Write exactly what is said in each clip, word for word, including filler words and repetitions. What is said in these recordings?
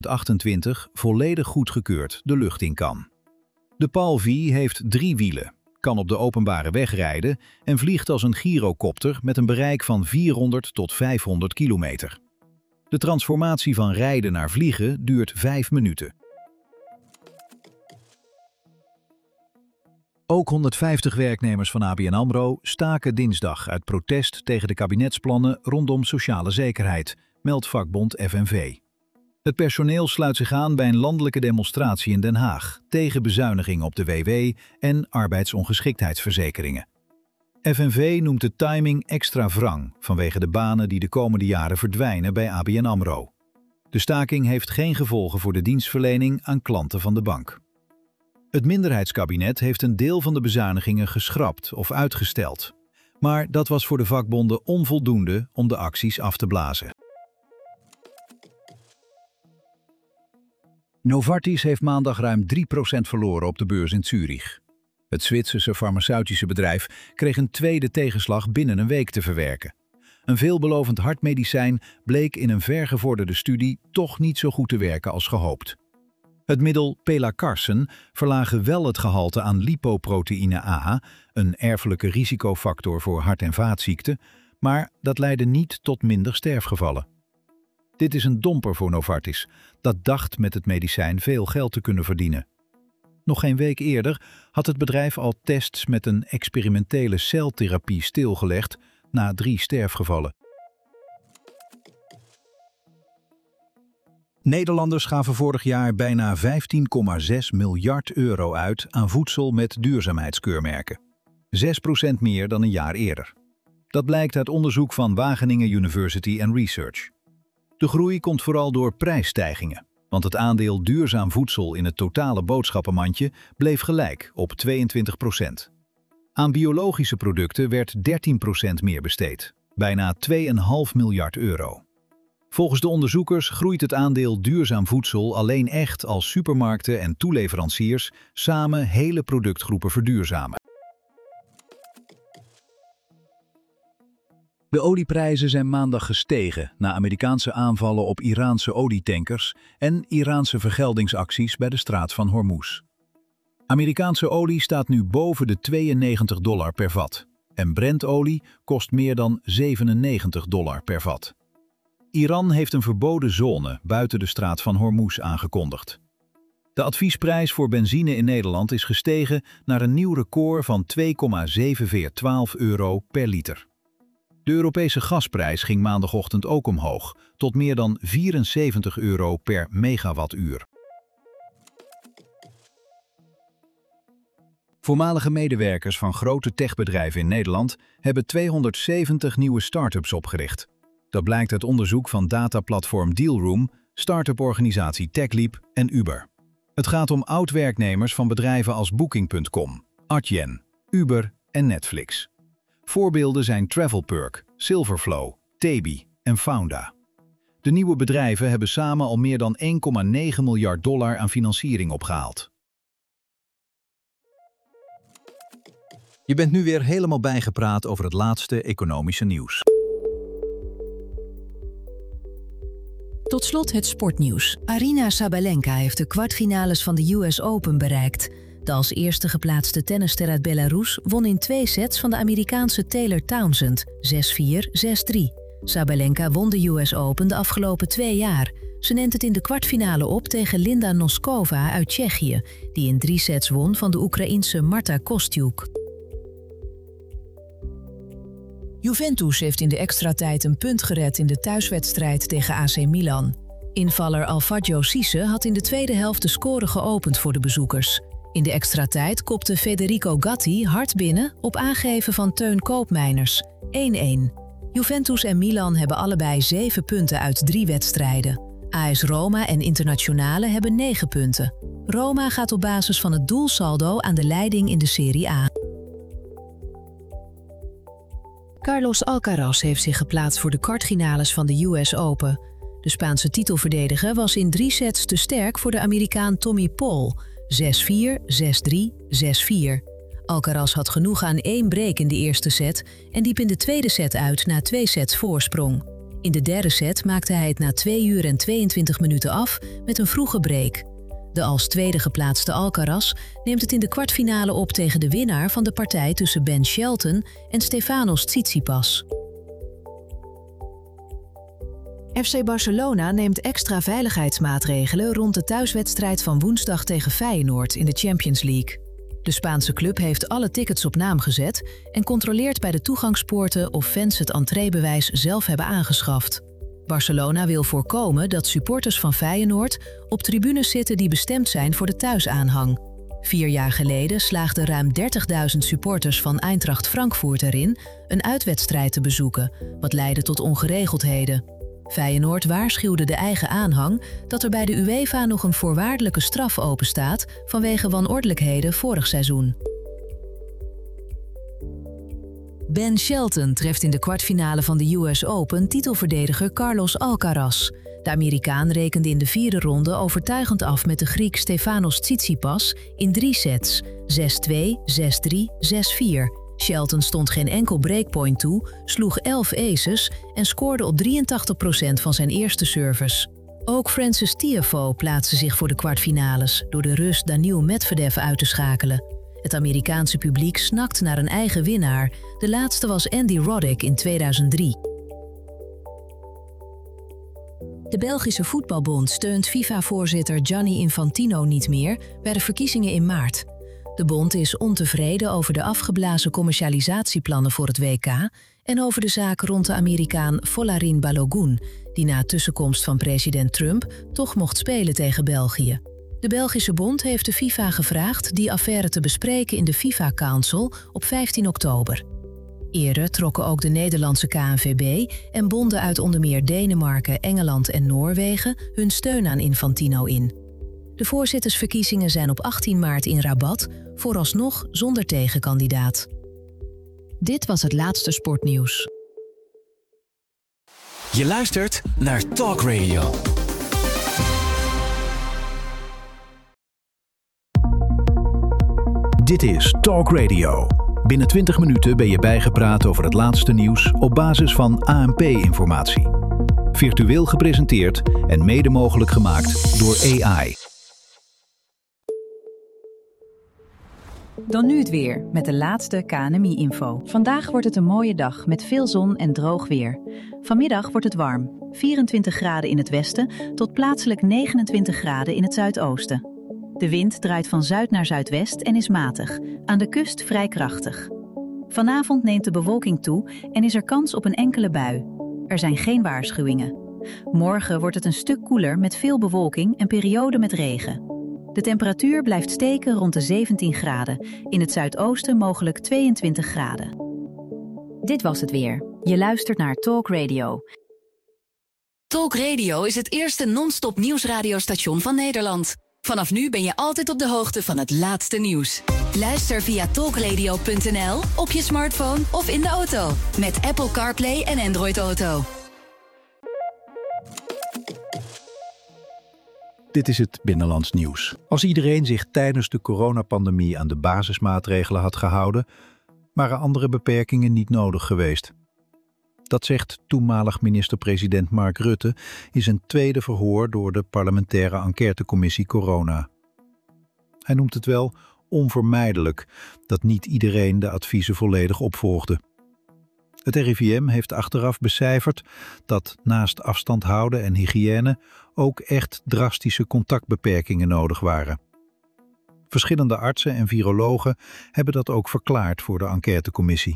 achtentwintig volledig goedgekeurd de lucht in kan. De Pal V heeft drie wielen, kan op de openbare weg rijden en vliegt als een gyrocopter met een bereik van vierhonderd tot vijfhonderd kilometer. De transformatie van rijden naar vliegen duurt vijf minuten. Ook honderdvijftig werknemers van A B N AMRO staken dinsdag uit protest tegen de kabinetsplannen rondom sociale zekerheid, meldt vakbond F N V. Het personeel sluit zich aan bij een landelijke demonstratie in Den Haag tegen bezuinigingen op de W W en arbeidsongeschiktheidsverzekeringen. F N V noemt de timing extra wrang vanwege de banen die de komende jaren verdwijnen bij A B N AMRO. De staking heeft geen gevolgen voor de dienstverlening aan klanten van de bank. Het minderheidskabinet heeft een deel van de bezuinigingen geschrapt of uitgesteld. Maar dat was voor de vakbonden onvoldoende om de acties af te blazen. Novartis heeft maandag ruim drie procent verloren op de beurs in Zurich. Het Zwitserse farmaceutische bedrijf kreeg een tweede tegenslag binnen een week te verwerken. Een veelbelovend hartmedicijn bleek in een vergevorderde studie toch niet zo goed te werken als gehoopt. Het middel Pelacarsen verlaagde wel het gehalte aan lipoproteïne A, een erfelijke risicofactor voor hart- en vaatziekten, maar dat leidde niet tot minder sterfgevallen. Dit is een domper voor Novartis, dat dacht met het medicijn veel geld te kunnen verdienen. Nog geen week eerder had het bedrijf al tests met een experimentele celtherapie stilgelegd na drie sterfgevallen. Nederlanders gaven vorig jaar bijna vijftien komma zes miljard euro uit aan voedsel met duurzaamheidskeurmerken. zes procent meer dan een jaar eerder. Dat blijkt uit onderzoek van Wageningen University and Research. De groei komt vooral door prijsstijgingen, want het aandeel duurzaam voedsel in het totale boodschappenmandje bleef gelijk op tweeëntwintig procent. Aan biologische producten werd dertien procent meer besteed, bijna twee komma vijf miljard euro. Volgens de onderzoekers groeit het aandeel duurzaam voedsel alleen echt als supermarkten en toeleveranciers samen hele productgroepen verduurzamen. De olieprijzen zijn maandag gestegen na Amerikaanse aanvallen op Iraanse olietankers en Iraanse vergeldingsacties bij de straat van Hormuz. Amerikaanse olie staat nu boven de tweeënnegentig dollar per vat en Brentolie kost meer dan zevenennegentig dollar per vat. Iran heeft een verboden zone buiten de straat van Hormuz aangekondigd. De adviesprijs voor benzine in Nederland is gestegen naar een nieuw record van twee komma zeven vier twaalf euro per liter. De Europese gasprijs ging maandagochtend ook omhoog, tot meer dan vierenzeventig euro per megawattuur. Voormalige medewerkers van grote techbedrijven in Nederland hebben tweehonderdzeventig nieuwe start-ups opgericht. Dat blijkt uit onderzoek van dataplatform Dealroom, start-up-organisatie TechLeap en Uber. Het gaat om oud-werknemers van bedrijven als Booking punt com, Adyen, Uber en Netflix. Voorbeelden zijn Travelperk, Silverflow, Taby en Founda. De nieuwe bedrijven hebben samen al meer dan één komma negen miljard dollar aan financiering opgehaald. Je bent nu weer helemaal bijgepraat over het laatste economische nieuws. Tot slot het sportnieuws. Aryna Sabalenka heeft de kwartfinales van de U S Open bereikt. De als eerste geplaatste tennisster uit Belarus won in twee sets van de Amerikaanse Taylor Townsend, zes vier, zes drie. Sabalenka won de U S Open de afgelopen twee jaar. Ze neemt het in de kwartfinale op tegen Linda Noskova uit Tsjechië, die in drie sets won van de Oekraïense Marta Kostyuk. Juventus heeft in de extratijd een punt gered in de thuiswedstrijd tegen A C Milan. Invaller Alfredo Cisse had in de tweede helft de score geopend voor de bezoekers. In de extratijd kopte Federico Gatti hard binnen op aangeven van Teun Koopmeiners, één-één. Juventus en Milan hebben allebei zeven punten uit drie wedstrijden. A S Roma en Internazionale hebben negen punten. Roma gaat op basis van het doelsaldo aan de leiding in de Serie A. Carlos Alcaraz heeft zich geplaatst voor de kwartfinales van de U S Open. De Spaanse titelverdediger was in drie sets te sterk voor de Amerikaan Tommy Paul, zes vier, zes drie, zes vier. Alcaraz had genoeg aan één break in de eerste set en liep in de tweede set uit na twee sets voorsprong. In de derde set maakte hij het na twee uur en tweeëntwintig minuten af met een vroege break. De als tweede geplaatste Alcaraz neemt het in de kwartfinale op tegen de winnaar van de partij tussen Ben Shelton en Stefanos Tsitsipas. F C Barcelona neemt extra veiligheidsmaatregelen rond de thuiswedstrijd van woensdag tegen Feyenoord in de Champions League. De Spaanse club heeft alle tickets op naam gezet en controleert bij de toegangspoorten of fans het entreebewijs zelf hebben aangeschaft. Barcelona wil voorkomen dat supporters van Feyenoord op tribunes zitten die bestemd zijn voor de thuisaanhang. Vier jaar geleden slaagden ruim dertigduizend supporters van Eintracht Frankfurt erin een uitwedstrijd te bezoeken, wat leidde tot ongeregeldheden. Feyenoord waarschuwde de eigen aanhang dat er bij de UEFA nog een voorwaardelijke straf openstaat vanwege wanordelijkheden vorig seizoen. Ben Shelton treft in de kwartfinale van de U S Open titelverdediger Carlos Alcaraz. De Amerikaan rekende in de vierde ronde overtuigend af met de Griek Stefanos Tsitsipas in drie sets, zes twee, zes drie, zes vier. Shelton stond geen enkel breakpoint toe, sloeg elf aces en scoorde op drieëntachtig procent van zijn eerste service. Ook Frances Tiafoe plaatste zich voor de kwartfinales door de Rus Daniil Medvedev uit te schakelen. Het Amerikaanse publiek snakt naar een eigen winnaar. De laatste was Andy Roddick in tweeduizend drie. De Belgische Voetbalbond steunt FIFA-voorzitter Gianni Infantino niet meer bij de verkiezingen in maart. De bond is ontevreden over de afgeblazen commercialisatieplannen voor het W K en over de zaak rond de Amerikaan Folarin Balogun, die na tussenkomst van president Trump toch mocht spelen tegen België. De Belgische bond heeft de FIFA gevraagd die affaire te bespreken in de FIFA Council op vijftien oktober. Eerder trokken ook de Nederlandse K N V B en bonden uit onder meer Denemarken, Engeland en Noorwegen hun steun aan Infantino in. De voorzittersverkiezingen zijn op achttien maart in Rabat, vooralsnog zonder tegenkandidaat. Dit was het laatste sportnieuws. Je luistert naar Talk Radio. Dit is Talk Radio. Binnen twintig minuten ben je bijgepraat over het laatste nieuws op basis van A N P-informatie. Virtueel gepresenteerd en mede mogelijk gemaakt door A I. Dan nu het weer, met de laatste K N M I-info. Vandaag wordt het een mooie dag met veel zon en droog weer. Vanmiddag wordt het warm, vierentwintig graden in het westen tot plaatselijk negenentwintig graden in het zuidoosten. De wind draait van zuid naar zuidwest en is matig, aan de kust vrij krachtig. Vanavond neemt de bewolking toe en is er kans op een enkele bui. Er zijn geen waarschuwingen. Morgen wordt het een stuk koeler met veel bewolking en perioden met regen. De temperatuur blijft steken rond de zeventien graden, in het zuidoosten mogelijk tweeëntwintig graden. Dit was het weer. Je luistert naar Talk Radio. Talk Radio is het eerste non-stop nieuwsradiostation van Nederland. Vanaf nu ben je altijd op de hoogte van het laatste nieuws. Luister via talkradio punt n l, op je smartphone of in de auto. Met Apple CarPlay en Android Auto. Dit is het Binnenlands Nieuws. Als iedereen zich tijdens de coronapandemie aan de basismaatregelen had gehouden, waren andere beperkingen niet nodig geweest. Dat zegt toenmalig minister-president Mark Rutte in zijn tweede verhoor door de parlementaire enquêtecommissie Corona. Hij noemt het wel onvermijdelijk dat niet iedereen de adviezen volledig opvolgde. Het R I V M heeft achteraf becijferd dat naast afstand houden en hygiëne ook echt drastische contactbeperkingen nodig waren. Verschillende artsen en virologen hebben dat ook verklaard voor de enquêtecommissie.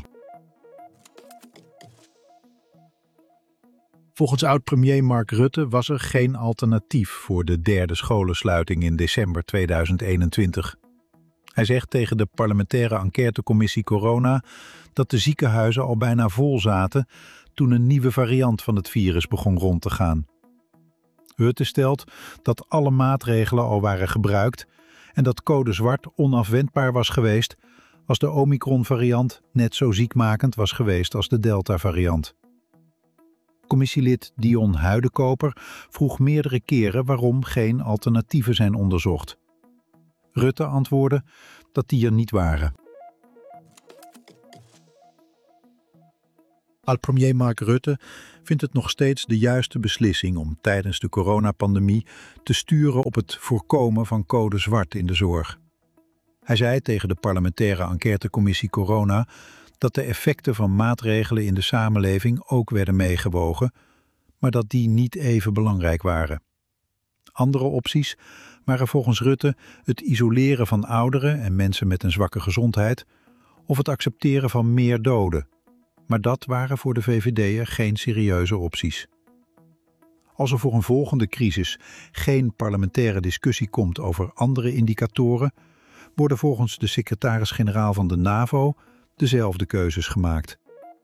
Volgens oud-premier Mark Rutte was er geen alternatief voor de derde scholensluiting in december tweeduizend eenentwintig. Hij zegt tegen de parlementaire enquêtecommissie Corona dat de ziekenhuizen al bijna vol zaten toen een nieuwe variant van het virus begon rond te gaan. Rutte stelt dat alle maatregelen al waren gebruikt en dat code zwart onafwendbaar was geweest als de Omicron-variant net zo ziekmakend was geweest als de Delta-variant. Commissielid Dion Huidekoper vroeg meerdere keren waarom geen alternatieven zijn onderzocht. Rutte antwoordde dat die er niet waren. Oud-premier Mark Rutte vindt het nog steeds de juiste beslissing om tijdens de coronapandemie te sturen op het voorkomen van code zwart in de zorg. Hij zei tegen de parlementaire enquêtecommissie Corona dat de effecten van maatregelen in de samenleving ook werden meegewogen, maar dat die niet even belangrijk waren. Andere opties waren volgens Rutte het isoleren van ouderen en mensen met een zwakke gezondheid of het accepteren van meer doden. Maar dat waren voor de V V D'er geen serieuze opties. Als er voor een volgende crisis geen parlementaire discussie komt over andere indicatoren, worden volgens de secretaris-generaal van de NAVO dezelfde keuzes gemaakt.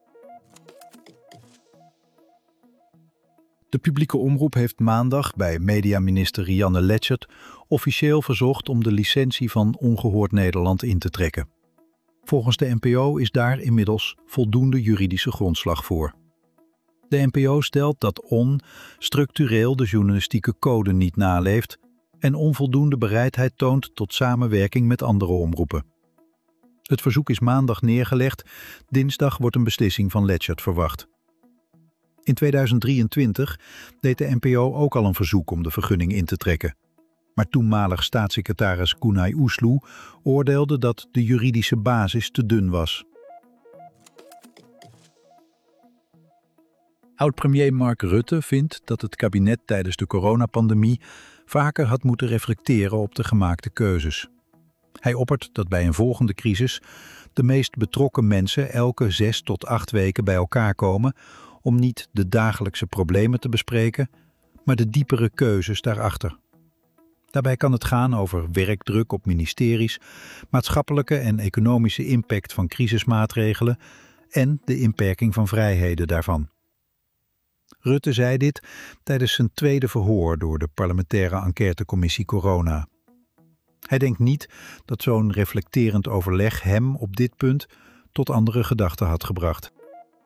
De publieke omroep heeft maandag bij mediaminister Rianne Letchert officieel verzocht om de licentie van Ongehoord Nederland in te trekken. Volgens de N P O is daar inmiddels voldoende juridische grondslag voor. De N P O stelt dat O N structureel de journalistieke code niet naleeft en onvoldoende bereidheid toont tot samenwerking met andere omroepen. Het verzoek is maandag neergelegd, dinsdag wordt een beslissing van Letchert verwacht. In tweeduizend drieëntwintig deed de N P O ook al een verzoek om de vergunning in te trekken. Maar toenmalig staatssecretaris Günay Uslu oordeelde dat de juridische basis te dun was. Oud-premier Mark Rutte vindt dat het kabinet tijdens de coronapandemie vaker had moeten reflecteren op de gemaakte keuzes. Hij oppert dat bij een volgende crisis de meest betrokken mensen elke zes tot acht weken bij elkaar komen om niet de dagelijkse problemen te bespreken, maar de diepere keuzes daarachter. Daarbij kan het gaan over werkdruk op ministeries, maatschappelijke en economische impact van crisismaatregelen en de inperking van vrijheden daarvan. Rutte zei dit tijdens zijn tweede verhoor door de parlementaire enquêtecommissie Corona. Hij denkt niet dat zo'n reflecterend overleg hem op dit punt tot andere gedachten had gebracht.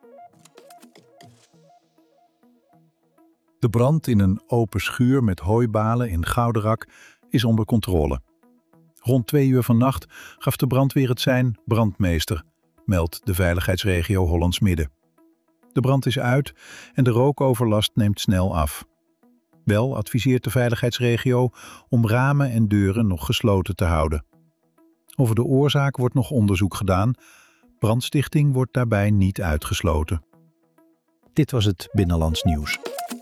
De brand in een open schuur met hooibalen in Gouderak is onder controle. Rond twee uur vannacht gaf de brandweer het sein brandmeester, meldt de veiligheidsregio Hollands Midden. De brand is uit en de rookoverlast neemt snel af. Wel adviseert de veiligheidsregio om ramen en deuren nog gesloten te houden. Over de oorzaak wordt nog onderzoek gedaan. Brandstichting wordt daarbij niet uitgesloten. Dit was het Binnenlands Nieuws.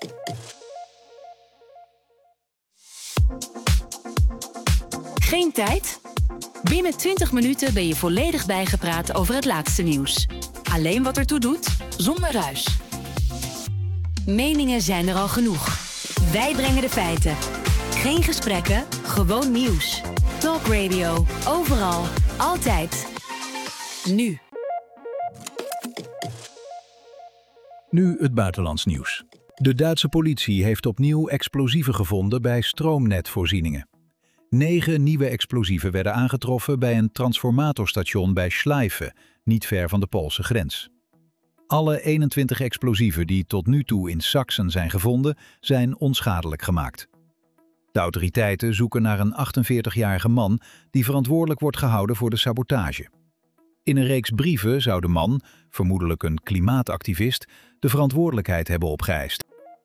Geen tijd? Binnen twintig minuten ben je volledig bijgepraat over het laatste nieuws. Alleen wat ertoe doet, zonder ruis. Meningen zijn er al genoeg. Wij brengen de feiten. Geen gesprekken, gewoon nieuws. Talk Radio, overal, altijd. Nu. Nu het buitenlands nieuws. De Duitse politie heeft opnieuw explosieven gevonden bij stroomnetvoorzieningen. Negen nieuwe explosieven werden aangetroffen bij een transformatorstation bij Schleife, niet ver van de Poolse grens. Alle eenentwintig explosieven die tot nu toe in Sachsen zijn gevonden, zijn onschadelijk gemaakt. De autoriteiten zoeken naar een achtenveertigjarige man die verantwoordelijk wordt gehouden voor de sabotage. In een reeks brieven zou de man, vermoedelijk een klimaatactivist, de verantwoordelijkheid hebben opgeëist.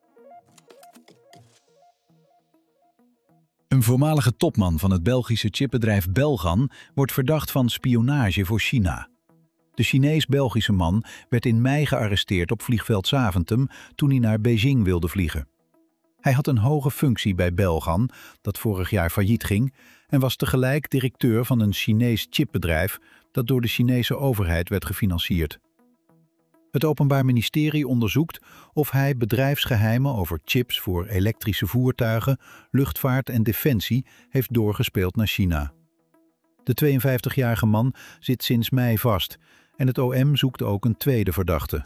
Een voormalige topman van het Belgische chipbedrijf Belgan wordt verdacht van spionage voor China. De Chinees-Belgische man werd in mei gearresteerd op vliegveld Zaventem toen hij naar Beijing wilde vliegen. Hij had een hoge functie bij Belgan, dat vorig jaar failliet ging, en was tegelijk directeur van een Chinees chipbedrijf dat door de Chinese overheid werd gefinancierd. Het Openbaar Ministerie onderzoekt of hij bedrijfsgeheimen over chips voor elektrische voertuigen, luchtvaart en defensie heeft doorgespeeld naar China. De tweeënvijftigjarige man zit sinds mei vast en het O M zoekt ook een tweede verdachte.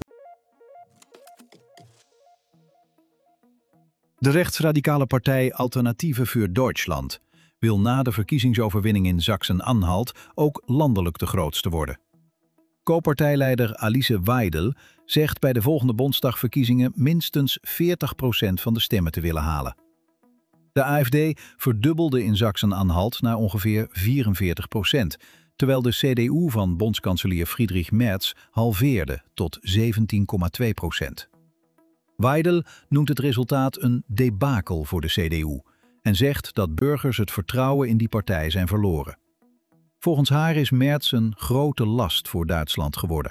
De rechtsradicale partij Alternative für Deutschland wil na de verkiezingsoverwinning in Sachsen-Anhalt ook landelijk de grootste worden. Co-partijleider Alice Weidel zegt bij de volgende Bondsdagverkiezingen minstens veertig procent van de stemmen te willen halen. De A F D verdubbelde in Sachsen-Anhalt naar ongeveer vierenveertig procent, terwijl de C D U van bondskanselier Friedrich Merz halveerde tot zeventien komma twee procent. Weidel noemt het resultaat een debakel voor de C D U en zegt dat burgers het vertrouwen in die partij zijn verloren. Volgens haar is Merz een grote last voor Duitsland geworden.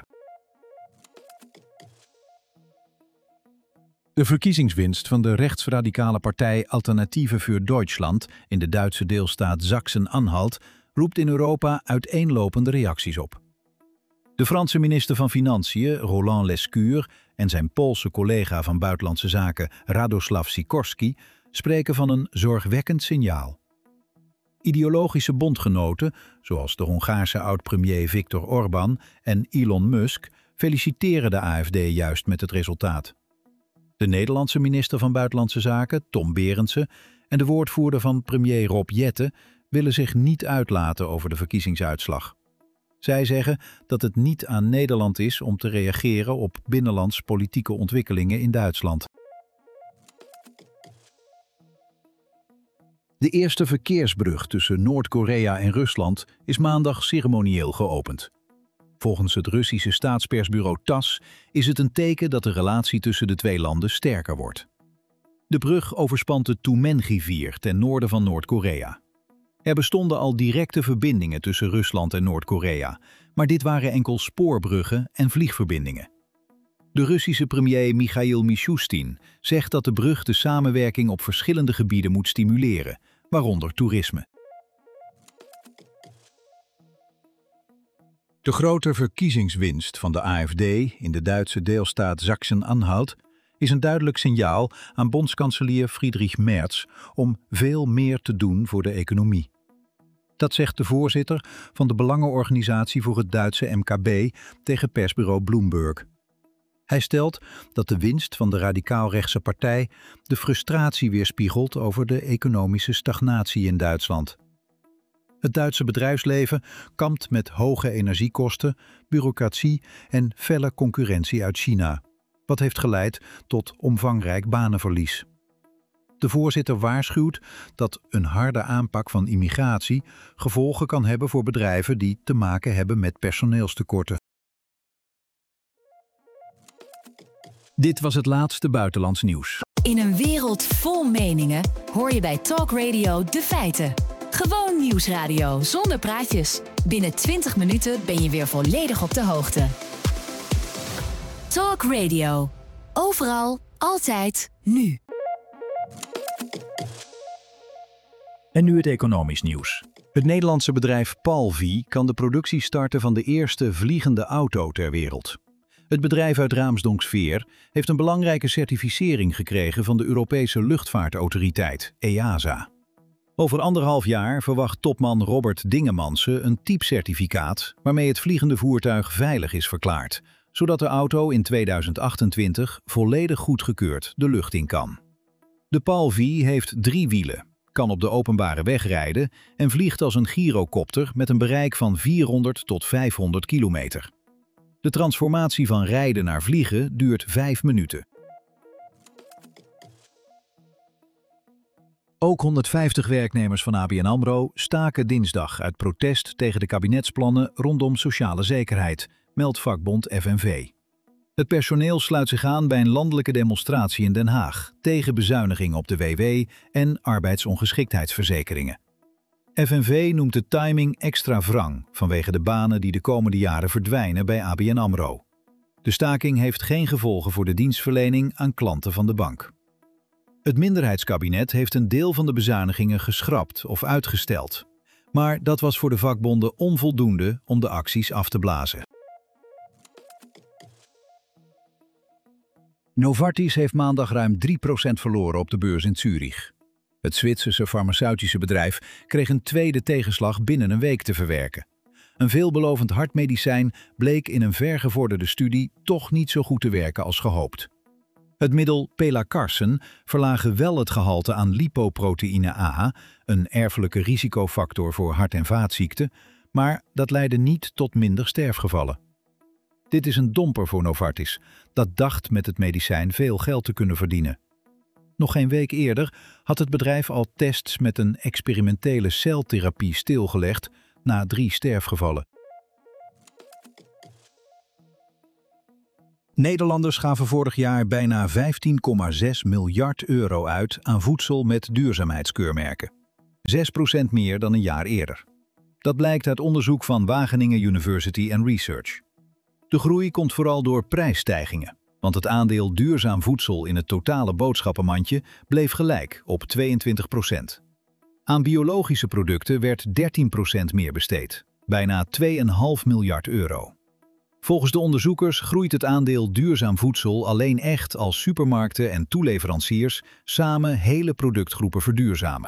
De verkiezingswinst van de rechtsradicale partij Alternative für Deutschland in de Duitse deelstaat Sachsen-Anhalt roept in Europa uiteenlopende reacties op. De Franse minister van Financiën, Roland Lescure, en zijn Poolse collega van Buitenlandse Zaken, Radoslav Sikorski, spreken van een zorgwekkend signaal. Ideologische bondgenoten, zoals de Hongaarse oud-premier Viktor Orbán en Elon Musk, feliciteren de A F D juist met het resultaat. De Nederlandse minister van Buitenlandse Zaken, Tom Berendsen, en de woordvoerder van premier Rob Jetten willen zich niet uitlaten over de verkiezingsuitslag. Zij zeggen dat het niet aan Nederland is om te reageren op binnenlands politieke ontwikkelingen in Duitsland. De eerste verkeersbrug tussen Noord-Korea en Rusland is maandag ceremonieel geopend. Volgens het Russische staatspersbureau TASS is het een teken dat de relatie tussen de twee landen sterker wordt. De brug overspant de Tumen-rivier ten noorden van Noord-Korea. Er bestonden al directe verbindingen tussen Rusland en Noord-Korea, maar dit waren enkel spoorbruggen en vliegverbindingen. De Russische premier Michail Mishustin zegt dat de brug de samenwerking op verschillende gebieden moet stimuleren, waaronder toerisme. De grote verkiezingswinst van de A F D in de Duitse deelstaat Sachsen-Anhalt is een duidelijk signaal aan bondskanselier Friedrich Merz om veel meer te doen voor de economie. Dat zegt de voorzitter van de Belangenorganisatie voor het Duitse M K B tegen persbureau Bloomberg. Hij stelt dat de winst van de radicaal-rechtse partij de frustratie weerspiegelt over de economische stagnatie in Duitsland. Het Duitse bedrijfsleven kampt met hoge energiekosten, bureaucratie en felle concurrentie uit China, wat heeft geleid tot omvangrijk banenverlies. De voorzitter waarschuwt dat een harde aanpak van immigratie gevolgen kan hebben voor bedrijven die te maken hebben met personeelstekorten. Dit was het laatste buitenlands nieuws. In een wereld vol meningen hoor je bij Talk Radio de feiten. Gewoon nieuwsradio zonder praatjes. Binnen twintig minuten ben je weer volledig op de hoogte. Talk Radio. Overal, altijd, nu. En nu het economisch nieuws. Het Nederlandse bedrijf Palvie kan de productie starten van de eerste vliegende auto ter wereld. Het bedrijf uit Raamsdonksveer heeft een belangrijke certificering gekregen van de Europese luchtvaartautoriteit, E A S A. Over anderhalf jaar verwacht topman Robert Dingemansen een typcertificaat waarmee het vliegende voertuig veilig is verklaard, zodat de auto in tweeduizend achtentwintig volledig goedgekeurd de lucht in kan. De Palvie heeft drie wielen, kan op de openbare weg rijden en vliegt als een gyrocopter met een bereik van vierhonderd tot vijfhonderd kilometer. De transformatie van rijden naar vliegen duurt vijf minuten. Ook honderdvijftig werknemers van A B N AMRO staken dinsdag uit protest tegen de kabinetsplannen rondom sociale zekerheid, meldt vakbond F N V. Het personeel sluit zich aan bij een landelijke demonstratie in Den Haag tegen bezuinigingen op de W W en arbeidsongeschiktheidsverzekeringen. F N V noemt de timing extra wrang vanwege de banen die de komende jaren verdwijnen bij A B N AMRO. De staking heeft geen gevolgen voor de dienstverlening aan klanten van de bank. Het minderheidskabinet heeft een deel van de bezuinigingen geschrapt of uitgesteld. Maar dat was voor de vakbonden onvoldoende om de acties af te blazen. Novartis heeft maandag ruim drie procent verloren op de beurs in Zurich. Het Zwitserse farmaceutische bedrijf kreeg een tweede tegenslag binnen een week te verwerken. Een veelbelovend hartmedicijn bleek in een vergevorderde studie toch niet zo goed te werken als gehoopt. Het middel Pelacarsen verlaagde wel het gehalte aan lipoproteïne A, een erfelijke risicofactor voor hart- en vaatziekten, maar dat leidde niet tot minder sterfgevallen. Dit is een domper voor Novartis, dat dacht met het medicijn veel geld te kunnen verdienen. Nog geen week eerder had het bedrijf al tests met een experimentele celtherapie stilgelegd na drie sterfgevallen. Nederlanders gaven vorig jaar bijna vijftien komma zes miljard euro uit aan voedsel met duurzaamheidskeurmerken. zes procent meer dan een jaar eerder. Dat blijkt uit onderzoek van Wageningen University and Research. De groei komt vooral door prijsstijgingen, want het aandeel duurzaam voedsel in het totale boodschappenmandje bleef gelijk op tweeëntwintig procent. Aan biologische producten werd dertien procent meer besteed, bijna twee komma vijf miljard euro. Volgens de onderzoekers groeit het aandeel duurzaam voedsel alleen echt als supermarkten en toeleveranciers samen hele productgroepen verduurzamen.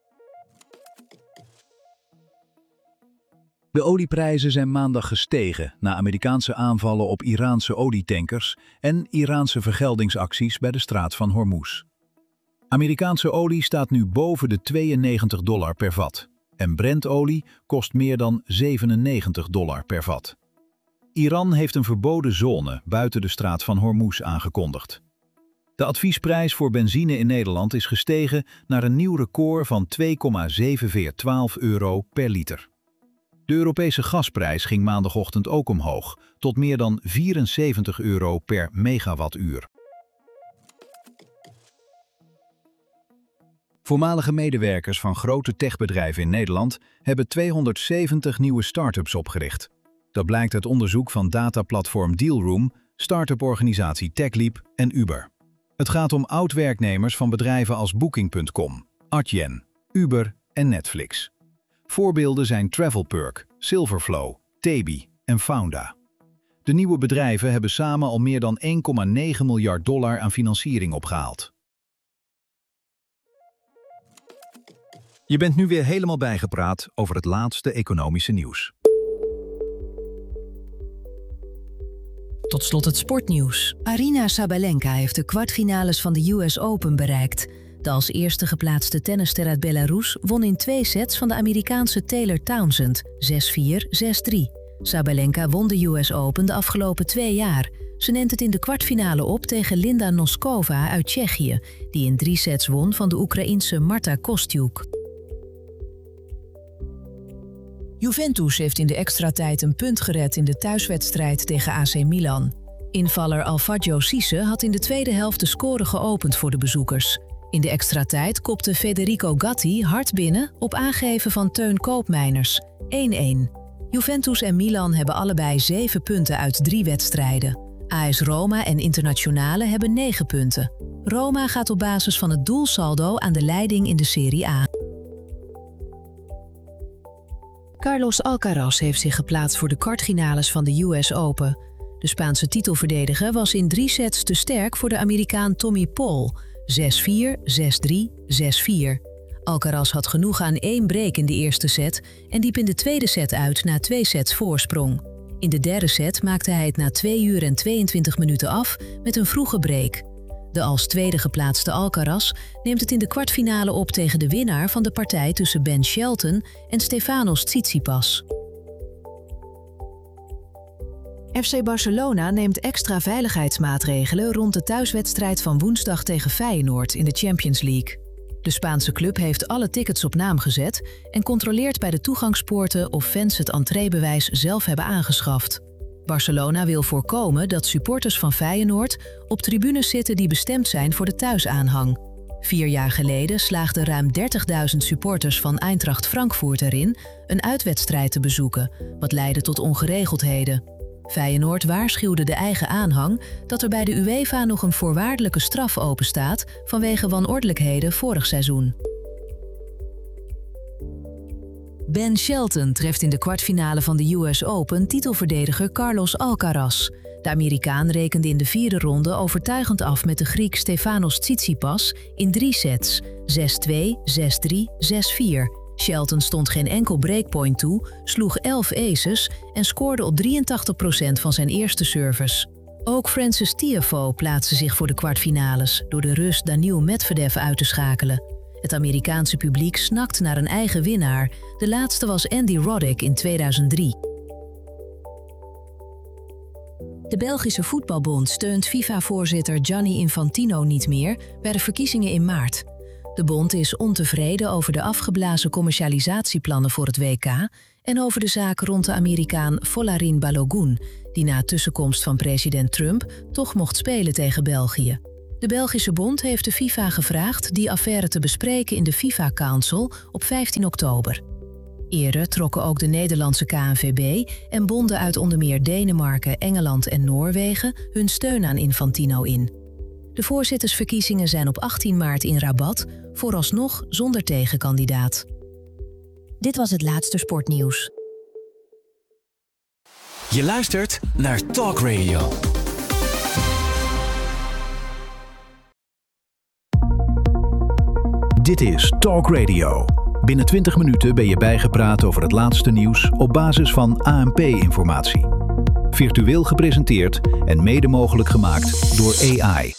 De olieprijzen zijn maandag gestegen na Amerikaanse aanvallen op Iraanse olietankers en Iraanse vergeldingsacties bij de straat van Hormuz. Amerikaanse olie staat nu boven de tweeënnegentig dollar per vat en Brentolie kost meer dan zevenennegentig dollar per vat. Iran heeft een verboden zone buiten de straat van Hormuz aangekondigd. De adviesprijs voor benzine in Nederland is gestegen naar een nieuw record van twee komma zeven vier een twee euro per liter. De Europese gasprijs ging maandagochtend ook omhoog, tot meer dan vierenzeventig euro per megawattuur. Voormalige medewerkers van grote techbedrijven in Nederland hebben tweehonderdzeventig nieuwe start-ups opgericht. Dat blijkt uit onderzoek van dataplatform Dealroom, start-up-organisatie TechLeap en Uber. Het gaat om oud-werknemers van bedrijven als Booking punt com, Adyen, Uber en Netflix. Voorbeelden zijn Travelperk, Silverflow, Tebi en Founda. De nieuwe bedrijven hebben samen al meer dan één komma negen miljard dollar aan financiering opgehaald. Je bent nu weer helemaal bijgepraat over het laatste economische nieuws. Tot slot het sportnieuws. Aryna Sabalenka heeft de kwartfinales van de U S Open bereikt. De als eerste geplaatste tennisster uit Belarus won in twee sets van de Amerikaanse Taylor Townsend, zes vier, zes drie. Sabalenka won de U S Open de afgelopen twee jaar. Ze neemt het in de kwartfinale op tegen Linda Noskova uit Tsjechië, die in drie sets won van de Oekraïense Marta Kostyuk. Juventus heeft in de extratijd een punt gered in de thuiswedstrijd tegen A C Milan. Invaller Alfredo Cisse had in de tweede helft de score geopend voor de bezoekers. In de extratijd kopte Federico Gatti hard binnen op aangeven van Teun Koopmeiners, één-één. Juventus en Milan hebben allebei zeven punten uit drie wedstrijden. A S Roma en Internazionale hebben negen punten. Roma gaat op basis van het doelsaldo aan de leiding in de Serie A. Carlos Alcaraz heeft zich geplaatst voor de kwartfinales van de U S Open. De Spaanse titelverdediger was in drie sets te sterk voor de Amerikaan Tommy Paul, zes vier, zes drie, zes vier. Alcaraz had genoeg aan één break in de eerste set en liep in de tweede set uit na twee sets voorsprong. In de derde set maakte hij het na twee uur en tweeëntwintig minuten af met een vroege break. De als tweede geplaatste Alcaraz neemt het in de kwartfinale op tegen de winnaar van de partij tussen Ben Shelton en Stefanos Tsitsipas. F C Barcelona neemt extra veiligheidsmaatregelen rond de thuiswedstrijd van woensdag tegen Feyenoord in de Champions League. De Spaanse club heeft alle tickets op naam gezet en controleert bij de toegangspoorten of fans het entreebewijs zelf hebben aangeschaft. Barcelona wil voorkomen dat supporters van Feyenoord op tribunes zitten die bestemd zijn voor de thuisaanhang. Vier jaar geleden slaagden ruim dertigduizend supporters van Eintracht Frankfurt erin een uitwedstrijd te bezoeken, wat leidde tot ongeregeldheden. Feyenoord waarschuwde de eigen aanhang dat er bij de UEFA nog een voorwaardelijke straf openstaat vanwege wanordelijkheden vorig seizoen. Ben Shelton treft in de kwartfinale van de U S Open titelverdediger Carlos Alcaraz. De Amerikaan rekende in de vierde ronde overtuigend af met de Griek Stefanos Tsitsipas in drie sets, zes twee, zes drie, zes vier. Shelton stond geen enkel breakpoint toe, sloeg elf aces en scoorde op drieëntachtig procent van zijn eerste service. Ook Frances Tiafoe plaatste zich voor de kwartfinales door de Rus Daniil Medvedev uit te schakelen. Het Amerikaanse publiek snakt naar een eigen winnaar. De laatste was Andy Roddick in tweeduizend drie. De Belgische Voetbalbond steunt FIFA-voorzitter Gianni Infantino niet meer bij de verkiezingen in maart. De bond is ontevreden over de afgeblazen commercialisatieplannen voor het W K en over de zaak rond de Amerikaan Folarin Balogun, die na tussenkomst van president Trump toch mocht spelen tegen België. De Belgische bond heeft de FIFA gevraagd die affaire te bespreken in de FIFA Council op vijftien oktober. Eerder trokken ook de Nederlandse K N V B en bonden uit onder meer Denemarken, Engeland en Noorwegen hun steun aan Infantino in. De voorzittersverkiezingen zijn op achttien maart in Rabat, vooralsnog zonder tegenkandidaat. Dit was het laatste sportnieuws. Je luistert naar Talk Radio. Dit is Talk Radio. Binnen twintig minuten ben je bijgepraat over het laatste nieuws op basis van A N P-informatie. Virtueel gepresenteerd en mede mogelijk gemaakt door A I.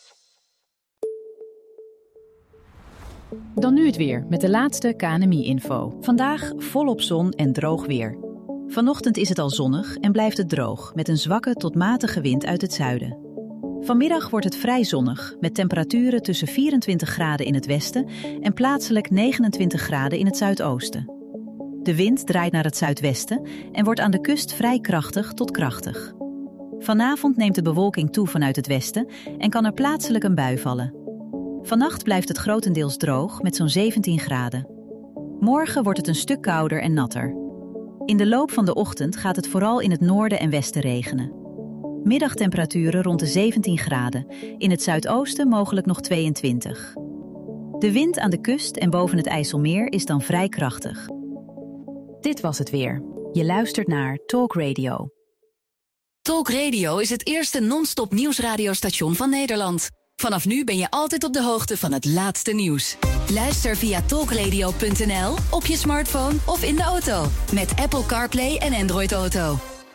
Dan nu het weer met de laatste K N M I-info. Vandaag volop zon en droog weer. Vanochtend is het al zonnig en blijft het droog met een zwakke tot matige wind uit het zuiden. Vanmiddag wordt het vrij zonnig met temperaturen tussen vierentwintig graden in het westen en plaatselijk negenentwintig graden in het zuidoosten. De wind draait naar het zuidwesten en wordt aan de kust vrij krachtig tot krachtig. Vanavond neemt de bewolking toe vanuit het westen en kan er plaatselijk een bui vallen. Vannacht blijft het grotendeels droog met zo'n zeventien graden. Morgen wordt het een stuk kouder en natter. In de loop van de ochtend gaat het vooral in het noorden en westen regenen. Middagtemperaturen rond de zeventien graden, in het zuidoosten mogelijk nog tweeëntwintig. De wind aan de kust en boven het IJsselmeer is dan vrij krachtig. Dit was het weer. Je luistert naar Talk Radio. Talk Radio is het eerste non-stop nieuwsradiostation van Nederland. Vanaf nu ben je altijd op de hoogte van het laatste nieuws. Luister via talkradio punt n l, op je smartphone of in de auto. Met Apple CarPlay en Android Auto.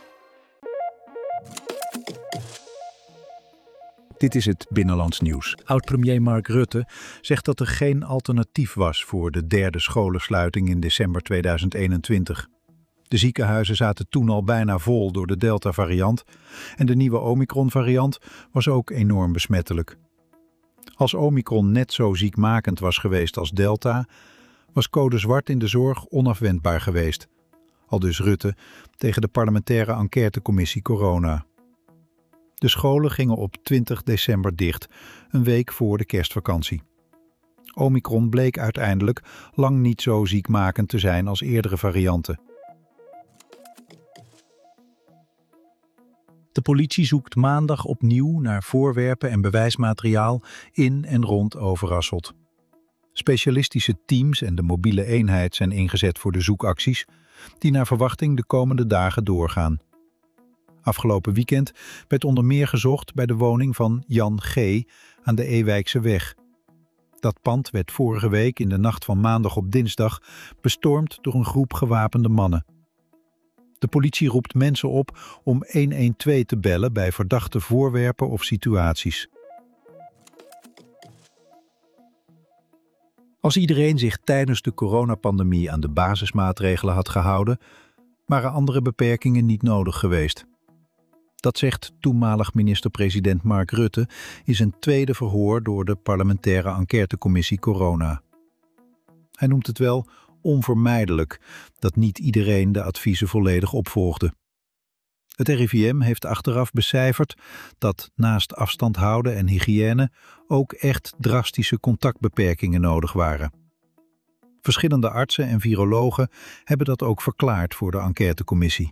Dit is het Binnenlands Nieuws. Oud-premier Mark Rutte zegt dat er geen alternatief was voor de derde scholensluiting in december tweeduizend eenentwintig. De ziekenhuizen zaten toen al bijna vol door de Delta-variant en de nieuwe Omicron-variant was ook enorm besmettelijk. Als Omicron net zo ziekmakend was geweest als Delta, was code zwart in de zorg onafwendbaar geweest. Aldus Rutte tegen de parlementaire enquêtecommissie Corona. De scholen gingen op twintig december dicht, een week voor de kerstvakantie. Omicron bleek uiteindelijk lang niet zo ziekmakend te zijn als eerdere varianten. De politie zoekt maandag opnieuw naar voorwerpen en bewijsmateriaal in en rond Overasselt. Specialistische teams en de mobiele eenheid zijn ingezet voor de zoekacties, die naar verwachting de komende dagen doorgaan. Afgelopen weekend werd onder meer gezocht bij de woning van Jan G. aan de Ewijkse weg. Dat pand werd vorige week in de nacht van maandag op dinsdag bestormd door een groep gewapende mannen. De politie roept mensen op om honderdtwaalf te bellen bij verdachte voorwerpen of situaties. Als iedereen zich tijdens de coronapandemie aan de basismaatregelen had gehouden, waren andere beperkingen niet nodig geweest. Dat zegt toenmalig minister-president Mark Rutte in zijn tweede verhoor door de parlementaire enquêtecommissie Corona. Hij noemt het wel onvermijdelijk dat niet iedereen de adviezen volledig opvolgde. Het R I V M heeft achteraf becijferd dat naast afstand houden en hygiëne ook echt drastische contactbeperkingen nodig waren. Verschillende artsen en virologen hebben dat ook verklaard voor de enquêtecommissie.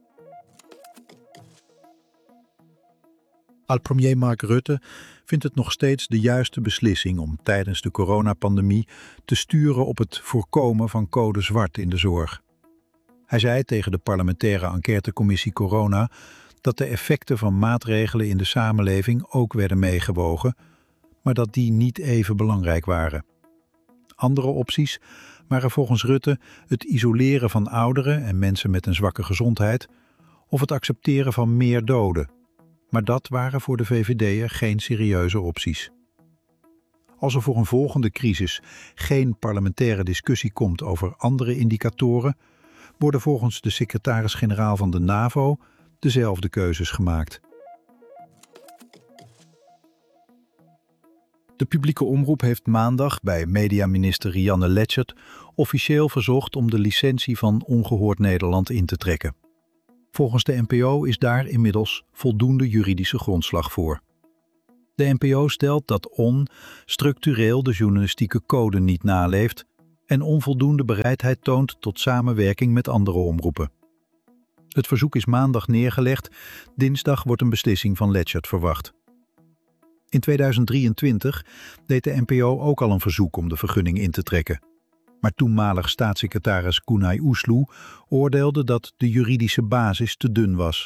Oud-premier Mark Rutte vindt het nog steeds de juiste beslissing om tijdens de coronapandemie te sturen op het voorkomen van code zwart in de zorg. Hij zei tegen de parlementaire enquêtecommissie Corona dat de effecten van maatregelen in de samenleving ook werden meegewogen, maar dat die niet even belangrijk waren. Andere opties waren volgens Rutte het isoleren van ouderen en mensen met een zwakke gezondheid of het accepteren van meer doden. Maar dat waren voor de V V D'er geen serieuze opties. Als er voor een volgende crisis geen parlementaire discussie komt over andere indicatoren, worden volgens de secretaris-generaal van de NAVO dezelfde keuzes gemaakt. De publieke omroep heeft maandag bij mediaminister Rianne Letchert officieel verzocht om de licentie van Ongehoord Nederland in te trekken. Volgens de N P O is daar inmiddels voldoende juridische grondslag voor. De N P O stelt dat O N structureel de journalistieke code niet naleeft en onvoldoende bereidheid toont tot samenwerking met andere omroepen. Het verzoek is maandag neergelegd. Dinsdag wordt een beslissing van Letchert verwacht. In tweeduizend drieëntwintig deed de N P O ook al een verzoek om de vergunning in te trekken. Maar toenmalig staatssecretaris Koenay Oesloe oordeelde dat de juridische basis te dun was.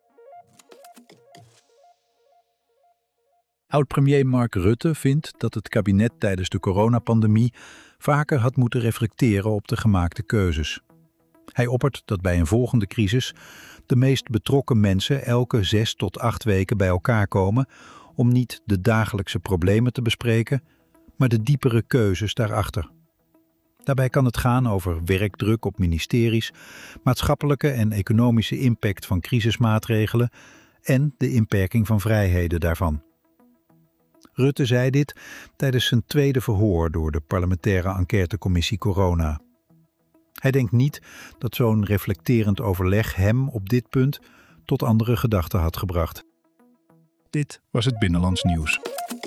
Oud-premier Mark Rutte vindt dat het kabinet tijdens de coronapandemie vaker had moeten reflecteren op de gemaakte keuzes. Hij oppert dat bij een volgende crisis de meest betrokken mensen elke zes tot acht weken bij elkaar komen om niet de dagelijkse problemen te bespreken, maar de diepere keuzes daarachter. Daarbij kan het gaan over werkdruk op ministeries, maatschappelijke en economische impact van crisismaatregelen en de inperking van vrijheden daarvan. Rutte zei dit tijdens zijn tweede verhoor door de parlementaire enquêtecommissie Corona. Hij denkt niet dat zo'n reflecterend overleg hem op dit punt tot andere gedachten had gebracht. Dit was het Binnenlands Nieuws.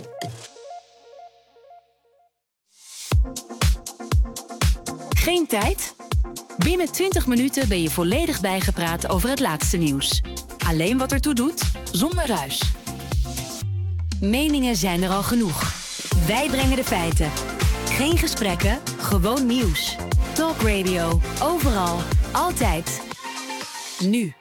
Geen tijd? Binnen twintig minuten ben je volledig bijgepraat over het laatste nieuws. Alleen wat ertoe doet, zonder ruis. Meningen zijn er al genoeg. Wij brengen de feiten. Geen gesprekken, gewoon nieuws. Talk Radio, overal, altijd. Nu.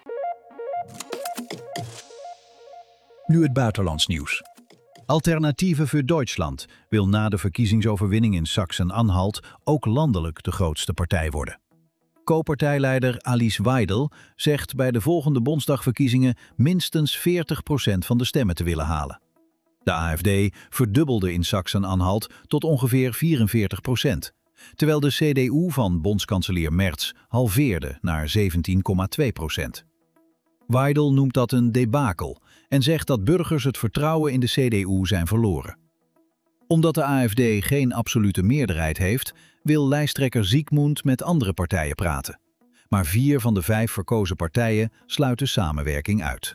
Nu het buitenlands nieuws. Alternatieven voor Duitsland wil na de verkiezingsoverwinning in Sachsen-Anhalt ook landelijk de grootste partij worden. Co-partijleider Alice Weidel zegt bij de volgende Bondsdagverkiezingen minstens veertig procent van de stemmen te willen halen. De A F D verdubbelde in Sachsen-Anhalt tot ongeveer vierenveertig procent, terwijl de C D U van bondskanselier Merz halveerde naar zeventien komma twee procent. Weidel noemt dat een debakel en zegt dat burgers het vertrouwen in de C D U zijn verloren. Omdat de A F D geen absolute meerderheid heeft, wil lijsttrekker Ziekmund met andere partijen praten. Maar vier van de vijf verkozen partijen sluiten samenwerking uit.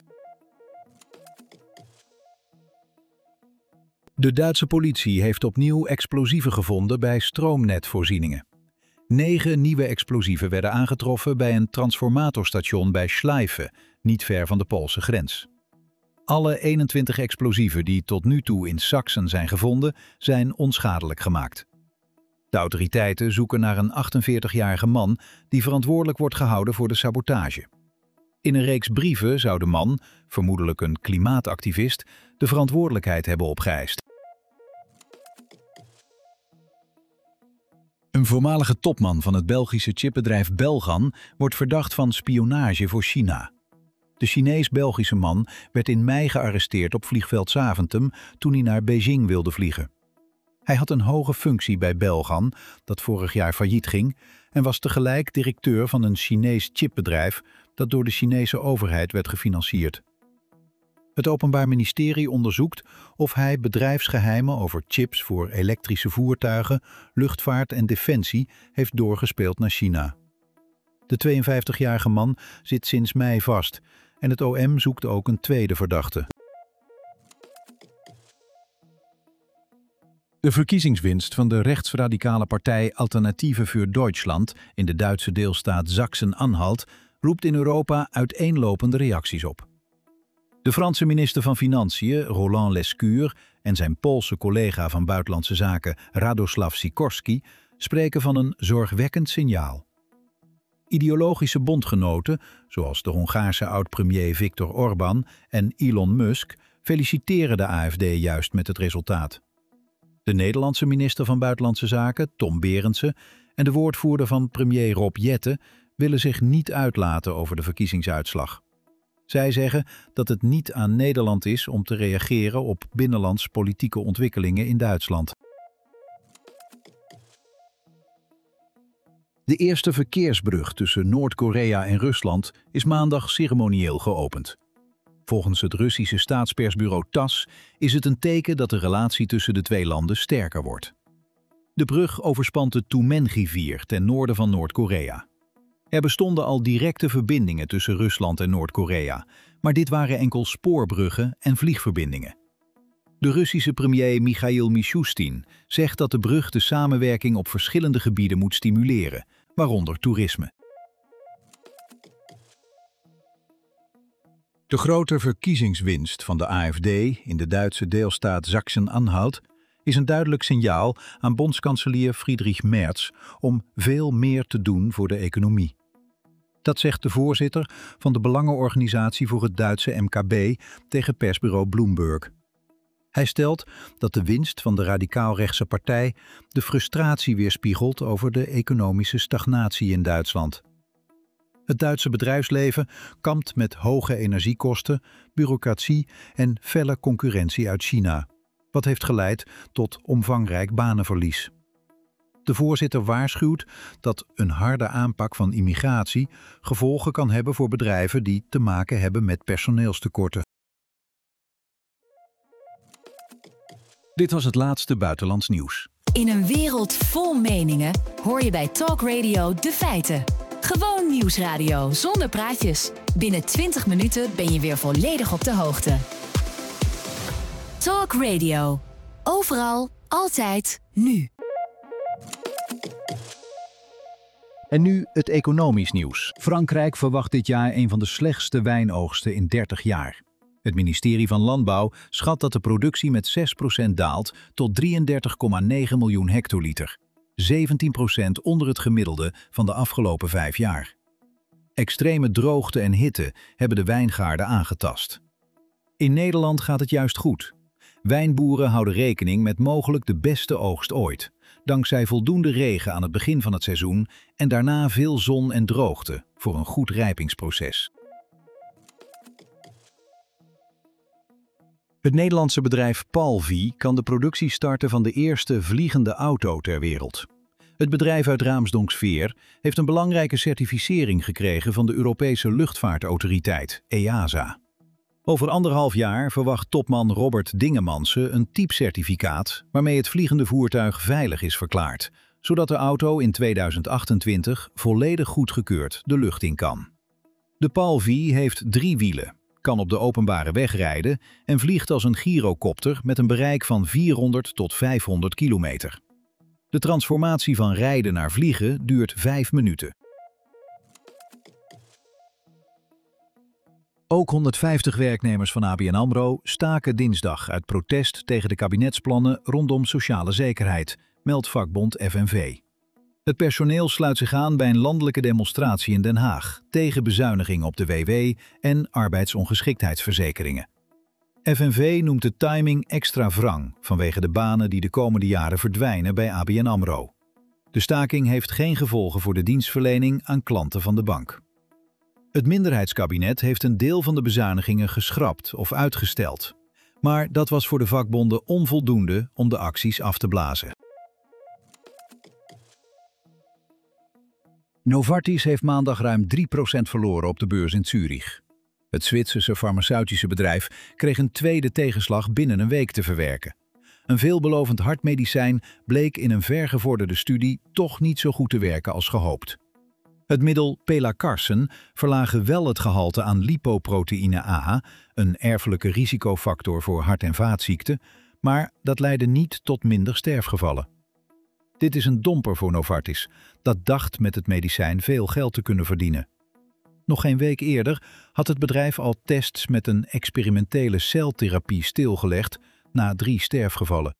De Duitse politie heeft opnieuw explosieven gevonden bij stroomnetvoorzieningen. Negen nieuwe explosieven werden aangetroffen bij een transformatorstation bij Schleife, niet ver van de Poolse grens. Alle eenentwintig explosieven die tot nu toe in Sachsen zijn gevonden, zijn onschadelijk gemaakt. De autoriteiten zoeken naar een achtenveertigjarige man die verantwoordelijk wordt gehouden voor de sabotage. In een reeks brieven zou de man, vermoedelijk een klimaatactivist, de verantwoordelijkheid hebben opgeëist. Een voormalige topman van het Belgische chipbedrijf Belgan wordt verdacht van spionage voor China. De Chinees-Belgische man werd in mei gearresteerd op vliegveld Zaventem toen hij naar Beijing wilde vliegen. Hij had een hoge functie bij Belgan, dat vorig jaar failliet ging, en was tegelijk directeur van een Chinees chipbedrijf dat door de Chinese overheid werd gefinancierd. Het Openbaar Ministerie onderzoekt of hij bedrijfsgeheimen over chips voor elektrische voertuigen, luchtvaart en defensie heeft doorgespeeld naar China. De tweeënvijftigjarige man zit sinds mei vast en het O M zoekt ook een tweede verdachte. De verkiezingswinst van de rechtsradicale partij Alternatieven voor Duitsland in de Duitse deelstaat Sachsen-Anhalt roept in Europa uiteenlopende reacties op. De Franse minister van Financiën, Roland Lescure, en zijn Poolse collega van Buitenlandse Zaken, Radoslav Sikorski, spreken van een zorgwekkend signaal. Ideologische bondgenoten, zoals de Hongaarse oud-premier Viktor Orbán en Elon Musk, feliciteren de A F D juist met het resultaat. De Nederlandse minister van Buitenlandse Zaken, Tom Berendsen, en de woordvoerder van premier Rob Jetten willen zich niet uitlaten over de verkiezingsuitslag. Zij zeggen dat het niet aan Nederland is om te reageren op binnenlands politieke ontwikkelingen in Duitsland. De eerste verkeersbrug tussen Noord-Korea en Rusland is maandag ceremonieel geopend. Volgens het Russische staatspersbureau TASS is het een teken dat de relatie tussen de twee landen sterker wordt. De brug overspant de Tumen-rivier ten noorden van Noord-Korea. Er bestonden al directe verbindingen tussen Rusland en Noord-Korea, maar dit waren enkel spoorbruggen en vliegverbindingen. De Russische premier Michail Mishustin zegt dat de brug de samenwerking op verschillende gebieden moet stimuleren, waaronder toerisme. De grote verkiezingswinst van de A F D in de Duitse deelstaat Sachsen-Anhalt is een duidelijk signaal aan bondskanselier Friedrich Merz om veel meer te doen voor de economie. Dat zegt de voorzitter van de Belangenorganisatie voor het Duitse M K B tegen persbureau Bloomberg. Hij stelt dat de winst van de radicaal-rechtse partij de frustratie weerspiegelt over de economische stagnatie in Duitsland. Het Duitse bedrijfsleven kampt met hoge energiekosten, bureaucratie en felle concurrentie uit China, wat heeft geleid tot omvangrijk banenverlies. De voorzitter waarschuwt dat een harde aanpak van immigratie gevolgen kan hebben voor bedrijven die te maken hebben met personeelstekorten. Dit was het laatste buitenlands nieuws. In een wereld vol meningen hoor je bij Talk Radio de feiten. Gewoon nieuwsradio zonder praatjes. Binnen twintig minuten ben je weer volledig op de hoogte. Talk Radio. Overal, altijd, nu. En nu het economisch nieuws. Frankrijk verwacht dit jaar een van de slechtste wijnoogsten in dertig jaar. Het ministerie van Landbouw schat dat de productie met zes procent daalt tot drieëndertig komma negen miljoen hectoliter. zeventien procent onder het gemiddelde van de afgelopen vijf jaar. Extreme droogte en hitte hebben de wijngaarden aangetast. In Nederland gaat het juist goed. Wijnboeren houden rekening met mogelijk de beste oogst ooit, dankzij voldoende regen aan het begin van het seizoen en daarna veel zon en droogte voor een goed rijpingsproces. Het Nederlandse bedrijf Palvi kan de productie starten van de eerste vliegende auto ter wereld. Het bedrijf uit Raamsdonksveer heeft een belangrijke certificering gekregen van de Europese luchtvaartautoriteit, E A S A. Over anderhalf jaar verwacht topman Robert Dingemansen een typcertificaat waarmee het vliegende voertuig veilig is verklaard, zodat de auto in tweeduizend achtentwintig volledig goedgekeurd de lucht in kan. De Palvi heeft drie wielen, kan op de openbare weg rijden en vliegt als een gyrocopter met een bereik van vierhonderd tot vijfhonderd kilometer. De transformatie van rijden naar vliegen duurt vijf minuten. Ook honderdvijftig werknemers van A B N AMRO staken dinsdag uit protest tegen de kabinetsplannen rondom sociale zekerheid, meldt vakbond F N V. Het personeel sluit zich aan bij een landelijke demonstratie in Den Haag tegen bezuinigingen op de W W en arbeidsongeschiktheidsverzekeringen. F N V noemt de timing extra wrang vanwege de banen die de komende jaren verdwijnen bij A B N AMRO. De staking heeft geen gevolgen voor de dienstverlening aan klanten van de bank. Het minderheidskabinet heeft een deel van de bezuinigingen geschrapt of uitgesteld. Maar dat was voor de vakbonden onvoldoende om de acties af te blazen. Novartis heeft maandag ruim drie procent verloren op de beurs in Zurich. Het Zwitserse farmaceutische bedrijf kreeg een tweede tegenslag binnen een week te verwerken. Een veelbelovend hartmedicijn bleek in een vergevorderde studie toch niet zo goed te werken als gehoopt. Het middel Pelacarsen verlaagde wel het gehalte aan lipoproteïne A, een erfelijke risicofactor voor hart- en vaatziekten, maar dat leidde niet tot minder sterfgevallen. Dit is een domper voor Novartis, dat dacht met het medicijn veel geld te kunnen verdienen. Nog geen week eerder had het bedrijf al tests met een experimentele celtherapie stilgelegd na drie sterfgevallen.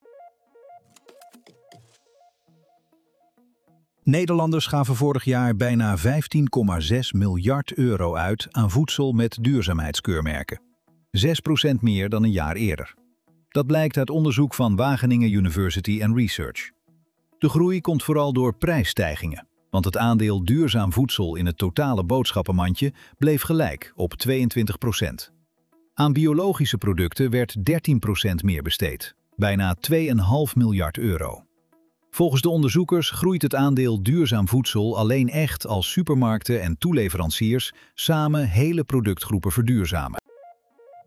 Nederlanders gaven vorig jaar bijna vijftien komma zes miljard euro uit aan voedsel met duurzaamheidskeurmerken. zes procent meer dan een jaar eerder. Dat blijkt uit onderzoek van Wageningen University and Research. De groei komt vooral door prijsstijgingen, want het aandeel duurzaam voedsel in het totale boodschappenmandje bleef gelijk op tweeëntwintig procent. Aan biologische producten werd dertien procent meer besteed, bijna twee komma vijf miljard euro. Volgens de onderzoekers groeit het aandeel duurzaam voedsel alleen echt als supermarkten en toeleveranciers samen hele productgroepen verduurzamen.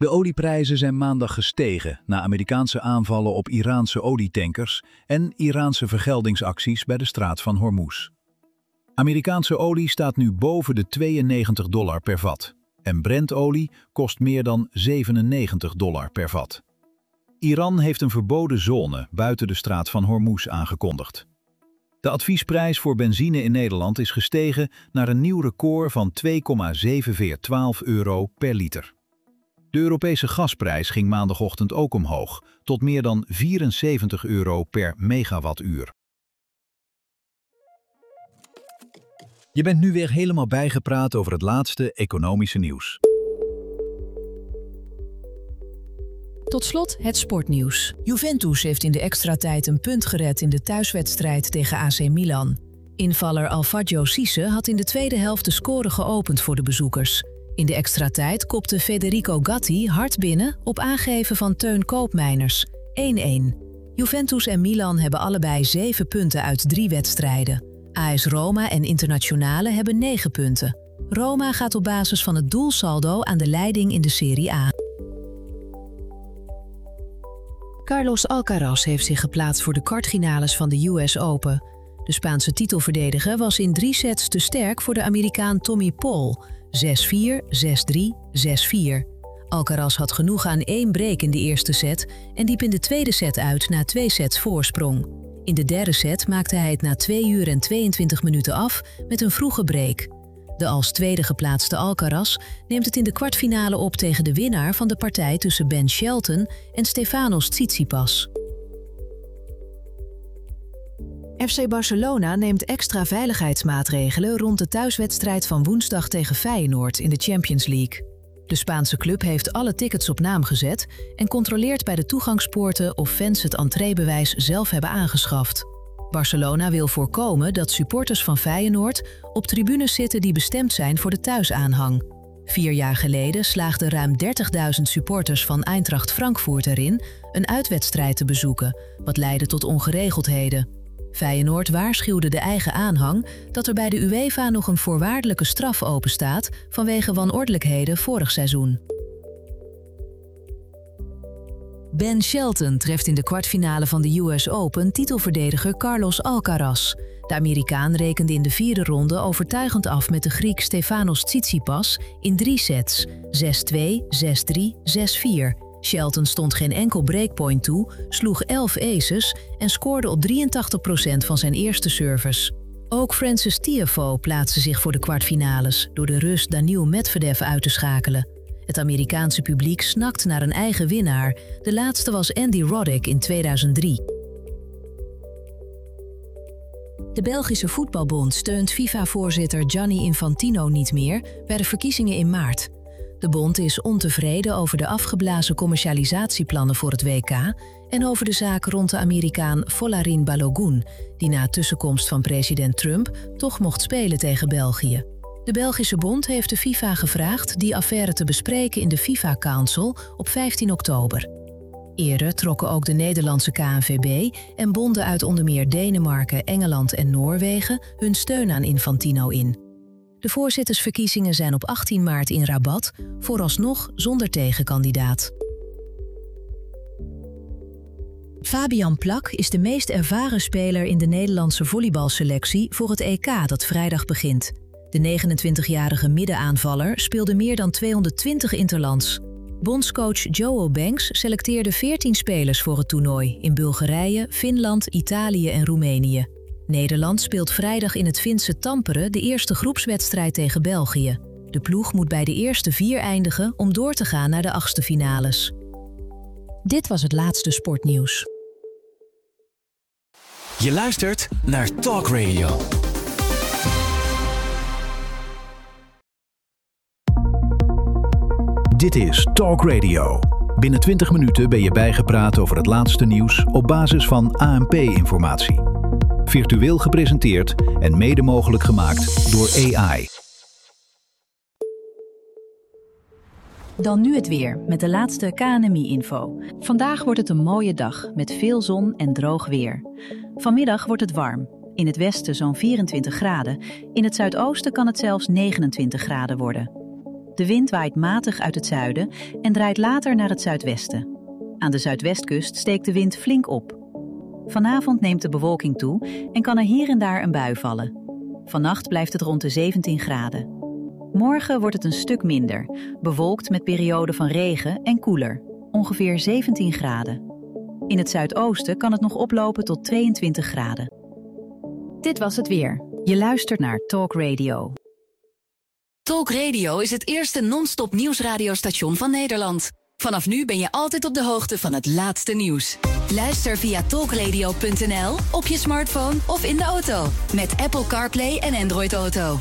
De olieprijzen zijn maandag gestegen na Amerikaanse aanvallen op Iraanse olietankers en Iraanse vergeldingsacties bij de straat van Hormuz. Amerikaanse olie staat nu boven de tweeënnegentig dollar per vat en Brentolie kost meer dan zevenennegentig dollar per vat. Iran heeft een verboden zone buiten de straat van Hormuz aangekondigd. De adviesprijs voor benzine in Nederland is gestegen naar een nieuw record van twee komma zevenhonderdveertig euro per liter. De Europese gasprijs ging maandagochtend ook omhoog, tot meer dan vierenzeventig euro per megawattuur. Je bent nu weer helemaal bijgepraat over het laatste economische nieuws. Tot slot het sportnieuws. Juventus heeft in de extra tijd een punt gered in de thuiswedstrijd tegen A C Milan. Invaller Alfredo Cisse had in de tweede helft de score geopend voor de bezoekers. In de extra tijd kopte Federico Gatti hard binnen op aangeven van Teun Koopmeiners. één-één. Juventus en Milan hebben allebei zeven punten uit drie wedstrijden. A S Roma en Internazionale hebben negen punten. Roma gaat op basis van het doelsaldo aan de leiding in de Serie A. Carlos Alcaraz heeft zich geplaatst voor de kwartfinales van de U S Open. De Spaanse titelverdediger was in drie sets te sterk voor de Amerikaan Tommy Paul. zes-vier, zes-drie, zes-vier. Alcaraz had genoeg aan één break in de eerste set en liep in de tweede set uit na twee sets voorsprong. In de derde set maakte hij het na twee uur en tweeëntwintig minuten af met een vroege break. De als tweede geplaatste Alcaraz neemt het in de kwartfinale op tegen de winnaar van de partij tussen Ben Shelton en Stefanos Tsitsipas. F C Barcelona neemt extra veiligheidsmaatregelen rond de thuiswedstrijd van woensdag tegen Feyenoord in de Champions League. De Spaanse club heeft alle tickets op naam gezet en controleert bij de toegangspoorten of fans het entreebewijs zelf hebben aangeschaft. Barcelona wil voorkomen dat supporters van Feyenoord op tribunes zitten die bestemd zijn voor de thuisaanhang. Vier jaar geleden slaagden ruim dertigduizend supporters van Eintracht Frankfurt erin een uitwedstrijd te bezoeken, wat leidde tot ongeregeldheden. Feyenoord waarschuwde de eigen aanhang dat er bij de UEFA nog een voorwaardelijke straf openstaat vanwege wanordelijkheden vorig seizoen. Ben Shelton treft in de kwartfinale van de U S Open titelverdediger Carlos Alcaraz. De Amerikaan rekende in de vierde ronde overtuigend af met de Griek Stefanos Tsitsipas in drie sets, zes-twee, zes-drie, zes-vier. Shelton stond geen enkel breakpoint toe, sloeg elf aces en scoorde op drieëntachtig procent van zijn eerste service. Ook Frances Tiafoe plaatste zich voor de kwartfinales door de Rus Daniil Medvedev uit te schakelen. Het Amerikaanse publiek snakt naar een eigen winnaar. De laatste was Andy Roddick in tweeduizend drie. De Belgische Voetbalbond steunt FIFA-voorzitter Gianni Infantino niet meer bij de verkiezingen in maart. De bond is ontevreden over de afgeblazen commercialisatieplannen voor het W K en over de zaak rond de Amerikaan Folarin Balogun, die na tussenkomst van president Trump toch mocht spelen tegen België. De Belgische bond heeft de FIFA gevraagd die affaire te bespreken in de FIFA Council op vijftien oktober. Eerder trokken ook de Nederlandse K N V B en bonden uit onder meer Denemarken, Engeland en Noorwegen hun steun aan Infantino in. De voorzittersverkiezingen zijn op achttien maart in Rabat, vooralsnog zonder tegenkandidaat. Fabian Plak is de meest ervaren speler in de Nederlandse volleybalselectie voor het E K dat vrijdag begint. De negenentwintigjarige middenaanvaller speelde meer dan tweehonderdtwintig interlands. Bondscoach Joe Banks selecteerde veertien spelers voor het toernooi in Bulgarije, Finland, Italië en Roemenië. Nederland speelt vrijdag in het Finse Tampere de eerste groepswedstrijd tegen België. De ploeg moet bij de eerste vier eindigen om door te gaan naar de achtste finales. Dit was het laatste sportnieuws. Je luistert naar Talk Radio. Dit is Talk Radio. Binnen twintig minuten ben je bijgepraat over het laatste nieuws op basis van A N P-informatie. Virtueel gepresenteerd en mede mogelijk gemaakt door A I. Dan nu het weer met de laatste K N M I-info. Vandaag wordt het een mooie dag met veel zon en droog weer. Vanmiddag wordt het warm. In het westen zo'n vierentwintig graden. In het zuidoosten kan het zelfs negenentwintig graden worden. De De wind waait matig uit het zuiden en draait later naar het zuidwesten. Aan de zuidwestkust steekt de wind flink op. Vanavond neemt de bewolking toe en kan er hier en daar een bui vallen. Vannacht blijft het rond de zeventien graden. Morgen wordt het een stuk minder, bewolkt met perioden van regen en koeler, ongeveer zeventien graden. In het zuidoosten kan het nog oplopen tot tweeëntwintig graden. Dit was het weer. Je luistert naar Talk Radio. Talk Radio is het eerste non-stop nieuwsradiostation van Nederland. Vanaf nu ben je altijd op de hoogte van het laatste nieuws. Luister via talkradio punt n l, op je smartphone of in de auto. Met Apple CarPlay en Android Auto.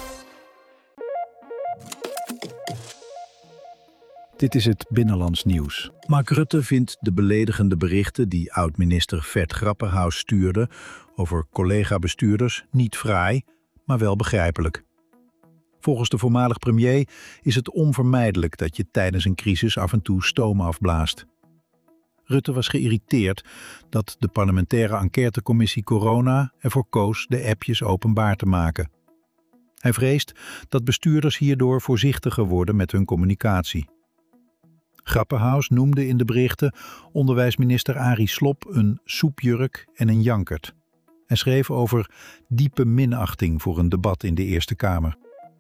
Dit is het Binnenlands Nieuws. Mark Rutte vindt de beledigende berichten die oud-minister Vert Grapperhaus stuurde over collega-bestuurders niet fraai, maar wel begrijpelijk. Volgens de voormalig premier is het onvermijdelijk dat je tijdens een crisis af en toe stoom afblaast. Rutte was geïrriteerd dat de parlementaire enquêtecommissie Corona ervoor koos de appjes openbaar te maken. Hij vreest dat bestuurders hierdoor voorzichtiger worden met hun communicatie. Grapperhaus noemde in de berichten onderwijsminister Arie Slob een soepjurk en een jankert. En schreef over diepe minachting voor een debat in de Eerste Kamer.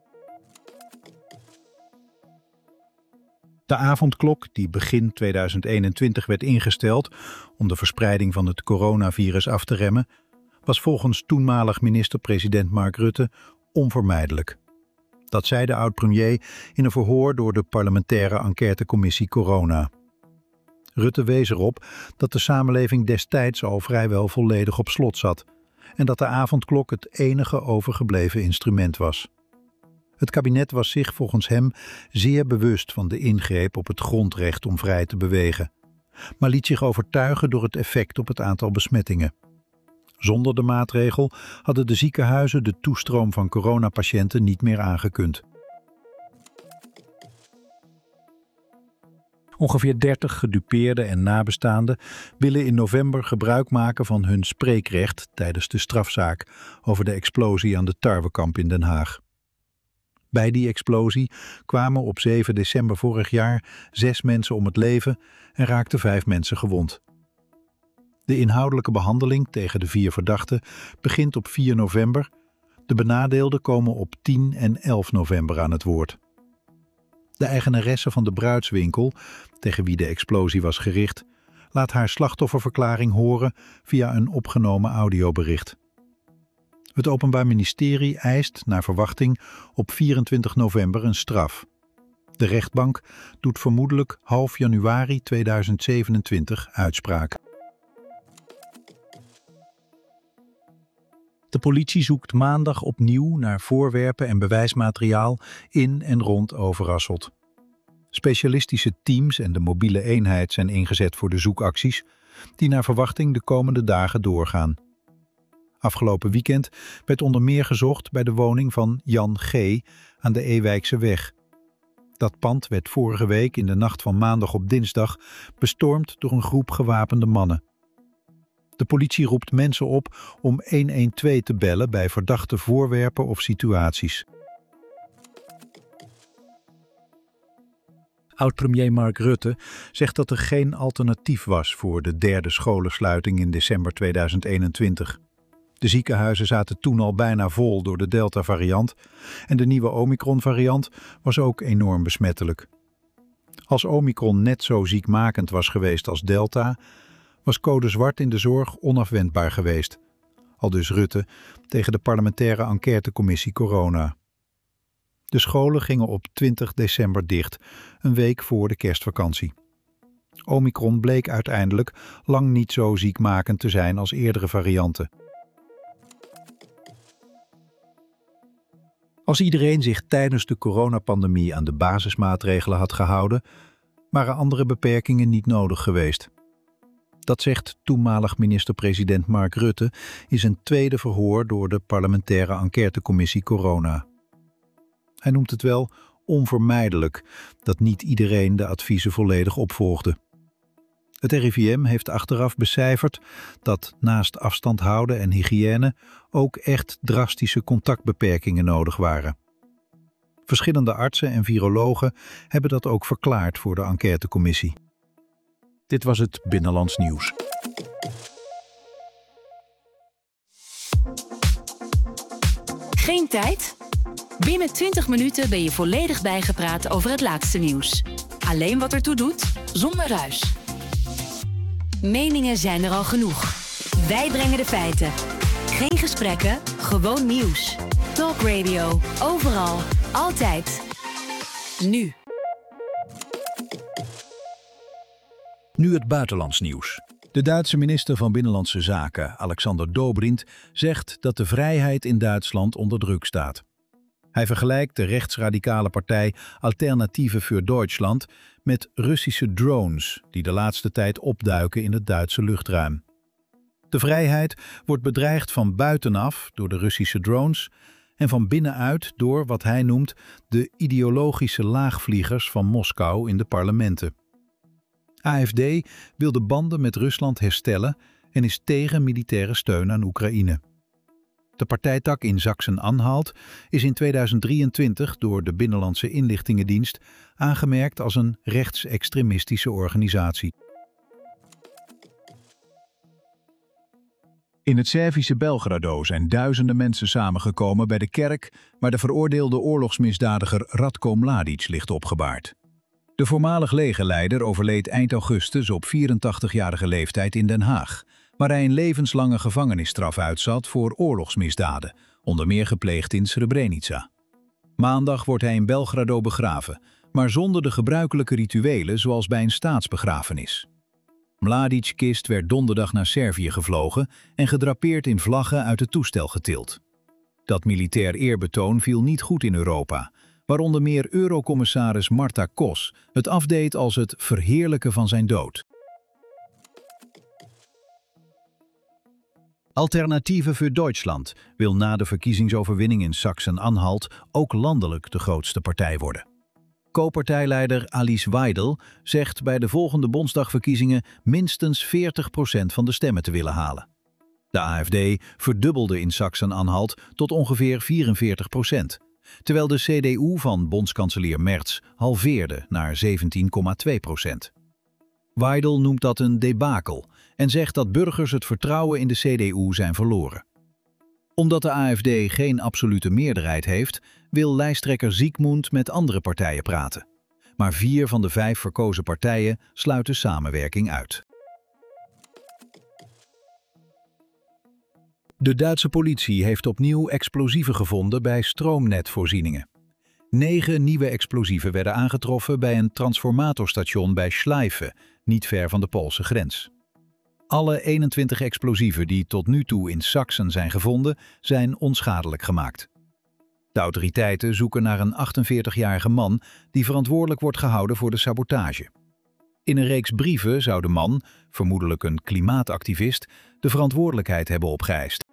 De avondklok, die begin tweeduizend eenentwintig werd ingesteld om de verspreiding van het coronavirus af te remmen, was volgens toenmalig minister-president Mark Rutte onvermijdelijk. Dat zei de oud-premier in een verhoor door de parlementaire enquêtecommissie Corona. Rutte wees erop dat de samenleving destijds al vrijwel volledig op slot zat en dat de avondklok het enige overgebleven instrument was. Het kabinet was zich volgens hem zeer bewust van de ingreep op het grondrecht om vrij te bewegen, maar liet zich overtuigen door het effect op het aantal besmettingen. Zonder de maatregel hadden de ziekenhuizen de toestroom van coronapatiënten niet meer aangekund. Ongeveer dertig gedupeerden en nabestaanden willen in november gebruik maken van hun spreekrecht tijdens de strafzaak over de explosie aan de Tarwekamp in Den Haag. Bij die explosie kwamen op zeven december vorig jaar zes mensen om het leven en raakten vijf mensen gewond. De inhoudelijke behandeling tegen de vier verdachten begint op vier november. De benadeelden komen op tien en elf november aan het woord. De eigenaresse van de bruidswinkel, tegen wie de explosie was gericht, laat haar slachtofferverklaring horen via een opgenomen audiobericht. Het Openbaar Ministerie eist, naar verwachting, op vierentwintig november een straf. De rechtbank doet vermoedelijk half januari tweeduizend zevenentwintig uitspraak. De politie zoekt maandag opnieuw naar voorwerpen en bewijsmateriaal in en rond Overasselt. Specialistische teams en de mobiele eenheid zijn ingezet voor de zoekacties, die naar verwachting de komende dagen doorgaan. Afgelopen weekend werd onder meer gezocht bij de woning van Jan G. aan de Ewijkse weg. Dat pand werd vorige week in de nacht van maandag op dinsdag bestormd door een groep gewapende mannen. De politie roept mensen op om honderdtwaalf te bellen bij verdachte voorwerpen of situaties. Oud-premier Mark Rutte zegt dat er geen alternatief was voor de derde scholensluiting in december tweeduizend eenentwintig. De ziekenhuizen zaten toen al bijna vol door de Delta-variant en de nieuwe Omicron-variant was ook enorm besmettelijk. Als Omicron net zo ziekmakend was geweest als Delta, was code zwart in de zorg onafwendbaar geweest. Aldus Rutte tegen de parlementaire enquêtecommissie Corona. De scholen gingen op twintig december dicht, een week voor de kerstvakantie. Omicron bleek uiteindelijk lang niet zo ziekmakend te zijn als eerdere varianten. Als iedereen zich tijdens de coronapandemie aan de basismaatregelen had gehouden, waren andere beperkingen niet nodig geweest. Dat zegt toenmalig minister-president Mark Rutte in zijn tweede verhoor door de parlementaire enquêtecommissie Corona. Hij noemt het wel onvermijdelijk dat niet iedereen de adviezen volledig opvolgde. Het R I V M heeft achteraf becijferd dat naast afstand houden en hygiëne ook echt drastische contactbeperkingen nodig waren. Verschillende artsen en virologen hebben dat ook verklaard voor de enquêtecommissie. Dit was het Binnenlands Nieuws. Geen tijd? Binnen twintig minuten ben je volledig bijgepraat over het laatste nieuws. Alleen wat ertoe doet, zonder ruis. Meningen zijn er al genoeg. Wij brengen de feiten. Geen gesprekken, gewoon nieuws. Talk Radio, overal, altijd. Nu. Nu het buitenlands nieuws. De Duitse minister van Binnenlandse Zaken, Alexander Dobrindt, zegt dat de vrijheid in Duitsland onder druk staat. Hij vergelijkt de rechtsradicale partij Alternative für Deutschland met Russische drones die de laatste tijd opduiken in het Duitse luchtruim. De vrijheid wordt bedreigd van buitenaf door de Russische drones en van binnenuit door wat hij noemt de ideologische laagvliegers van Moskou in de parlementen. A F D wil de banden met Rusland herstellen en is tegen militaire steun aan Oekraïne. De partijtak in Sachsen-Anhalt is in tweeduizend drieëntwintig door de Binnenlandse Inlichtingendienst aangemerkt als een rechtsextremistische organisatie. In het Servische Belgrado zijn duizenden mensen samengekomen bij de kerk waar de veroordeelde oorlogsmisdadiger Ratko Mladic ligt opgebaard. De voormalig legerleider overleed eind augustus op vierentachtigjarige leeftijd in Den Haag, waar hij een levenslange gevangenisstraf uitzat voor oorlogsmisdaden, onder meer gepleegd in Srebrenica. Maandag wordt hij in Belgrado begraven, maar zonder de gebruikelijke rituelen zoals bij een staatsbegrafenis. Mladic's kist werd donderdag naar Servië gevlogen en gedrapeerd in vlaggen uit het toestel getild. Dat militair eerbetoon viel niet goed in Europa, waar onder meer Eurocommissaris Marta Kos het afdeed als het verheerlijken van zijn dood. Alternative für Deutschland wil na de verkiezingsoverwinning in Sachsen-Anhalt ook landelijk de grootste partij worden. Co-partijleider Alice Weidel zegt bij de volgende Bondsdagverkiezingen minstens veertig procent van de stemmen te willen halen. De A F D verdubbelde in Sachsen-Anhalt tot ongeveer vierenveertig procent, terwijl de C D U van bondskanselier Merz halveerde naar zeventien komma twee procent. Weidel noemt dat een debakel en zegt dat burgers het vertrouwen in de C D U zijn verloren. Omdat de A F D geen absolute meerderheid heeft, wil lijsttrekker Ziekmund met andere partijen praten. Maar vier van de vijf verkozen partijen sluiten samenwerking uit. De Duitse politie heeft opnieuw explosieven gevonden bij stroomnetvoorzieningen. Negen nieuwe explosieven werden aangetroffen bij een transformatorstation bij Schleife, niet ver van de Poolse grens. Alle eenentwintig explosieven die tot nu toe in Sachsen zijn gevonden, zijn onschadelijk gemaakt. De autoriteiten zoeken naar een achtenveertigjarige man die verantwoordelijk wordt gehouden voor de sabotage. In een reeks brieven zou de man, vermoedelijk een klimaatactivist, de verantwoordelijkheid hebben opgeëist.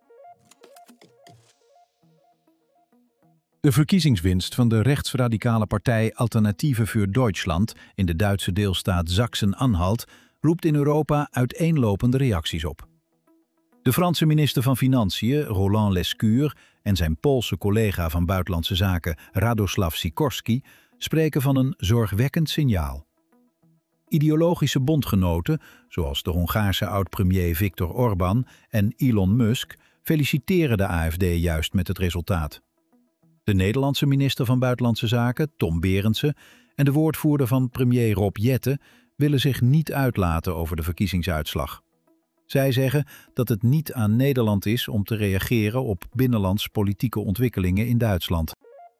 De verkiezingswinst van de rechtsradicale partij Alternative für Deutschland in de Duitse deelstaat Sachsen-Anhalt roept in Europa uiteenlopende reacties op. De Franse minister van Financiën, Roland Lescure, en zijn Poolse collega van Buitenlandse Zaken, Radoslav Sikorski, spreken van een zorgwekkend signaal. Ideologische bondgenoten, zoals de Hongaarse oud-premier Viktor Orbán en Elon Musk, feliciteren de A F D juist met het resultaat. De Nederlandse minister van Buitenlandse Zaken, Tom Berendsen, en de woordvoerder van premier Rob Jetten willen zich niet uitlaten over de verkiezingsuitslag. Zij zeggen dat het niet aan Nederland is om te reageren op binnenlands politieke ontwikkelingen in Duitsland.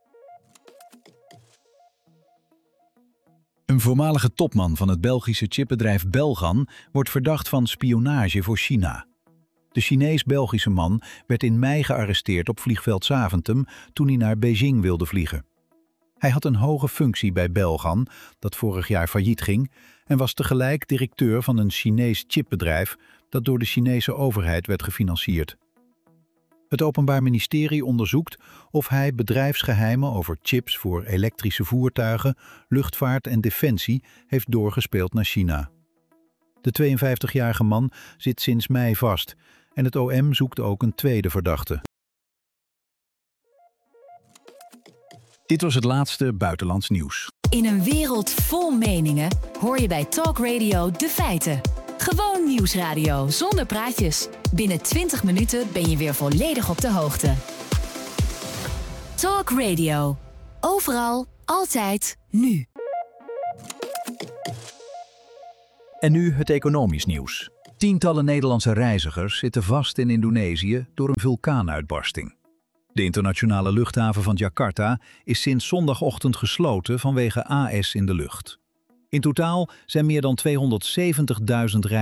Een voormalige topman van het Belgische chipbedrijf Belgan wordt verdacht van spionage voor China. De Chinees-Belgische man werd in mei gearresteerd op vliegveld Zaventem toen hij naar Beijing wilde vliegen. Hij had een hoge functie bij Belgan, dat vorig jaar failliet ging, en was tegelijk directeur van een Chinees chipbedrijf dat door de Chinese overheid werd gefinancierd. Het Openbaar Ministerie onderzoekt of hij bedrijfsgeheimen over chips voor elektrische voertuigen, luchtvaart en defensie heeft doorgespeeld naar China. De tweeënvijftigjarige man zit sinds mei vast en het O M zoekt ook een tweede verdachte. Dit was het laatste buitenlands nieuws. In een wereld vol meningen hoor je bij Talk Radio de feiten. Gewoon nieuwsradio zonder praatjes. Binnen twintig minuten ben je weer volledig op de hoogte. Talk Radio. Overal, altijd, nu. En nu het economisch nieuws. Tientallen Nederlandse reizigers zitten vast in Indonesië door een vulkaanuitbarsting. De internationale luchthaven van Jakarta is sinds zondagochtend gesloten vanwege A S in de lucht. In totaal zijn meer dan tweehonderdzeventigduizend reizigers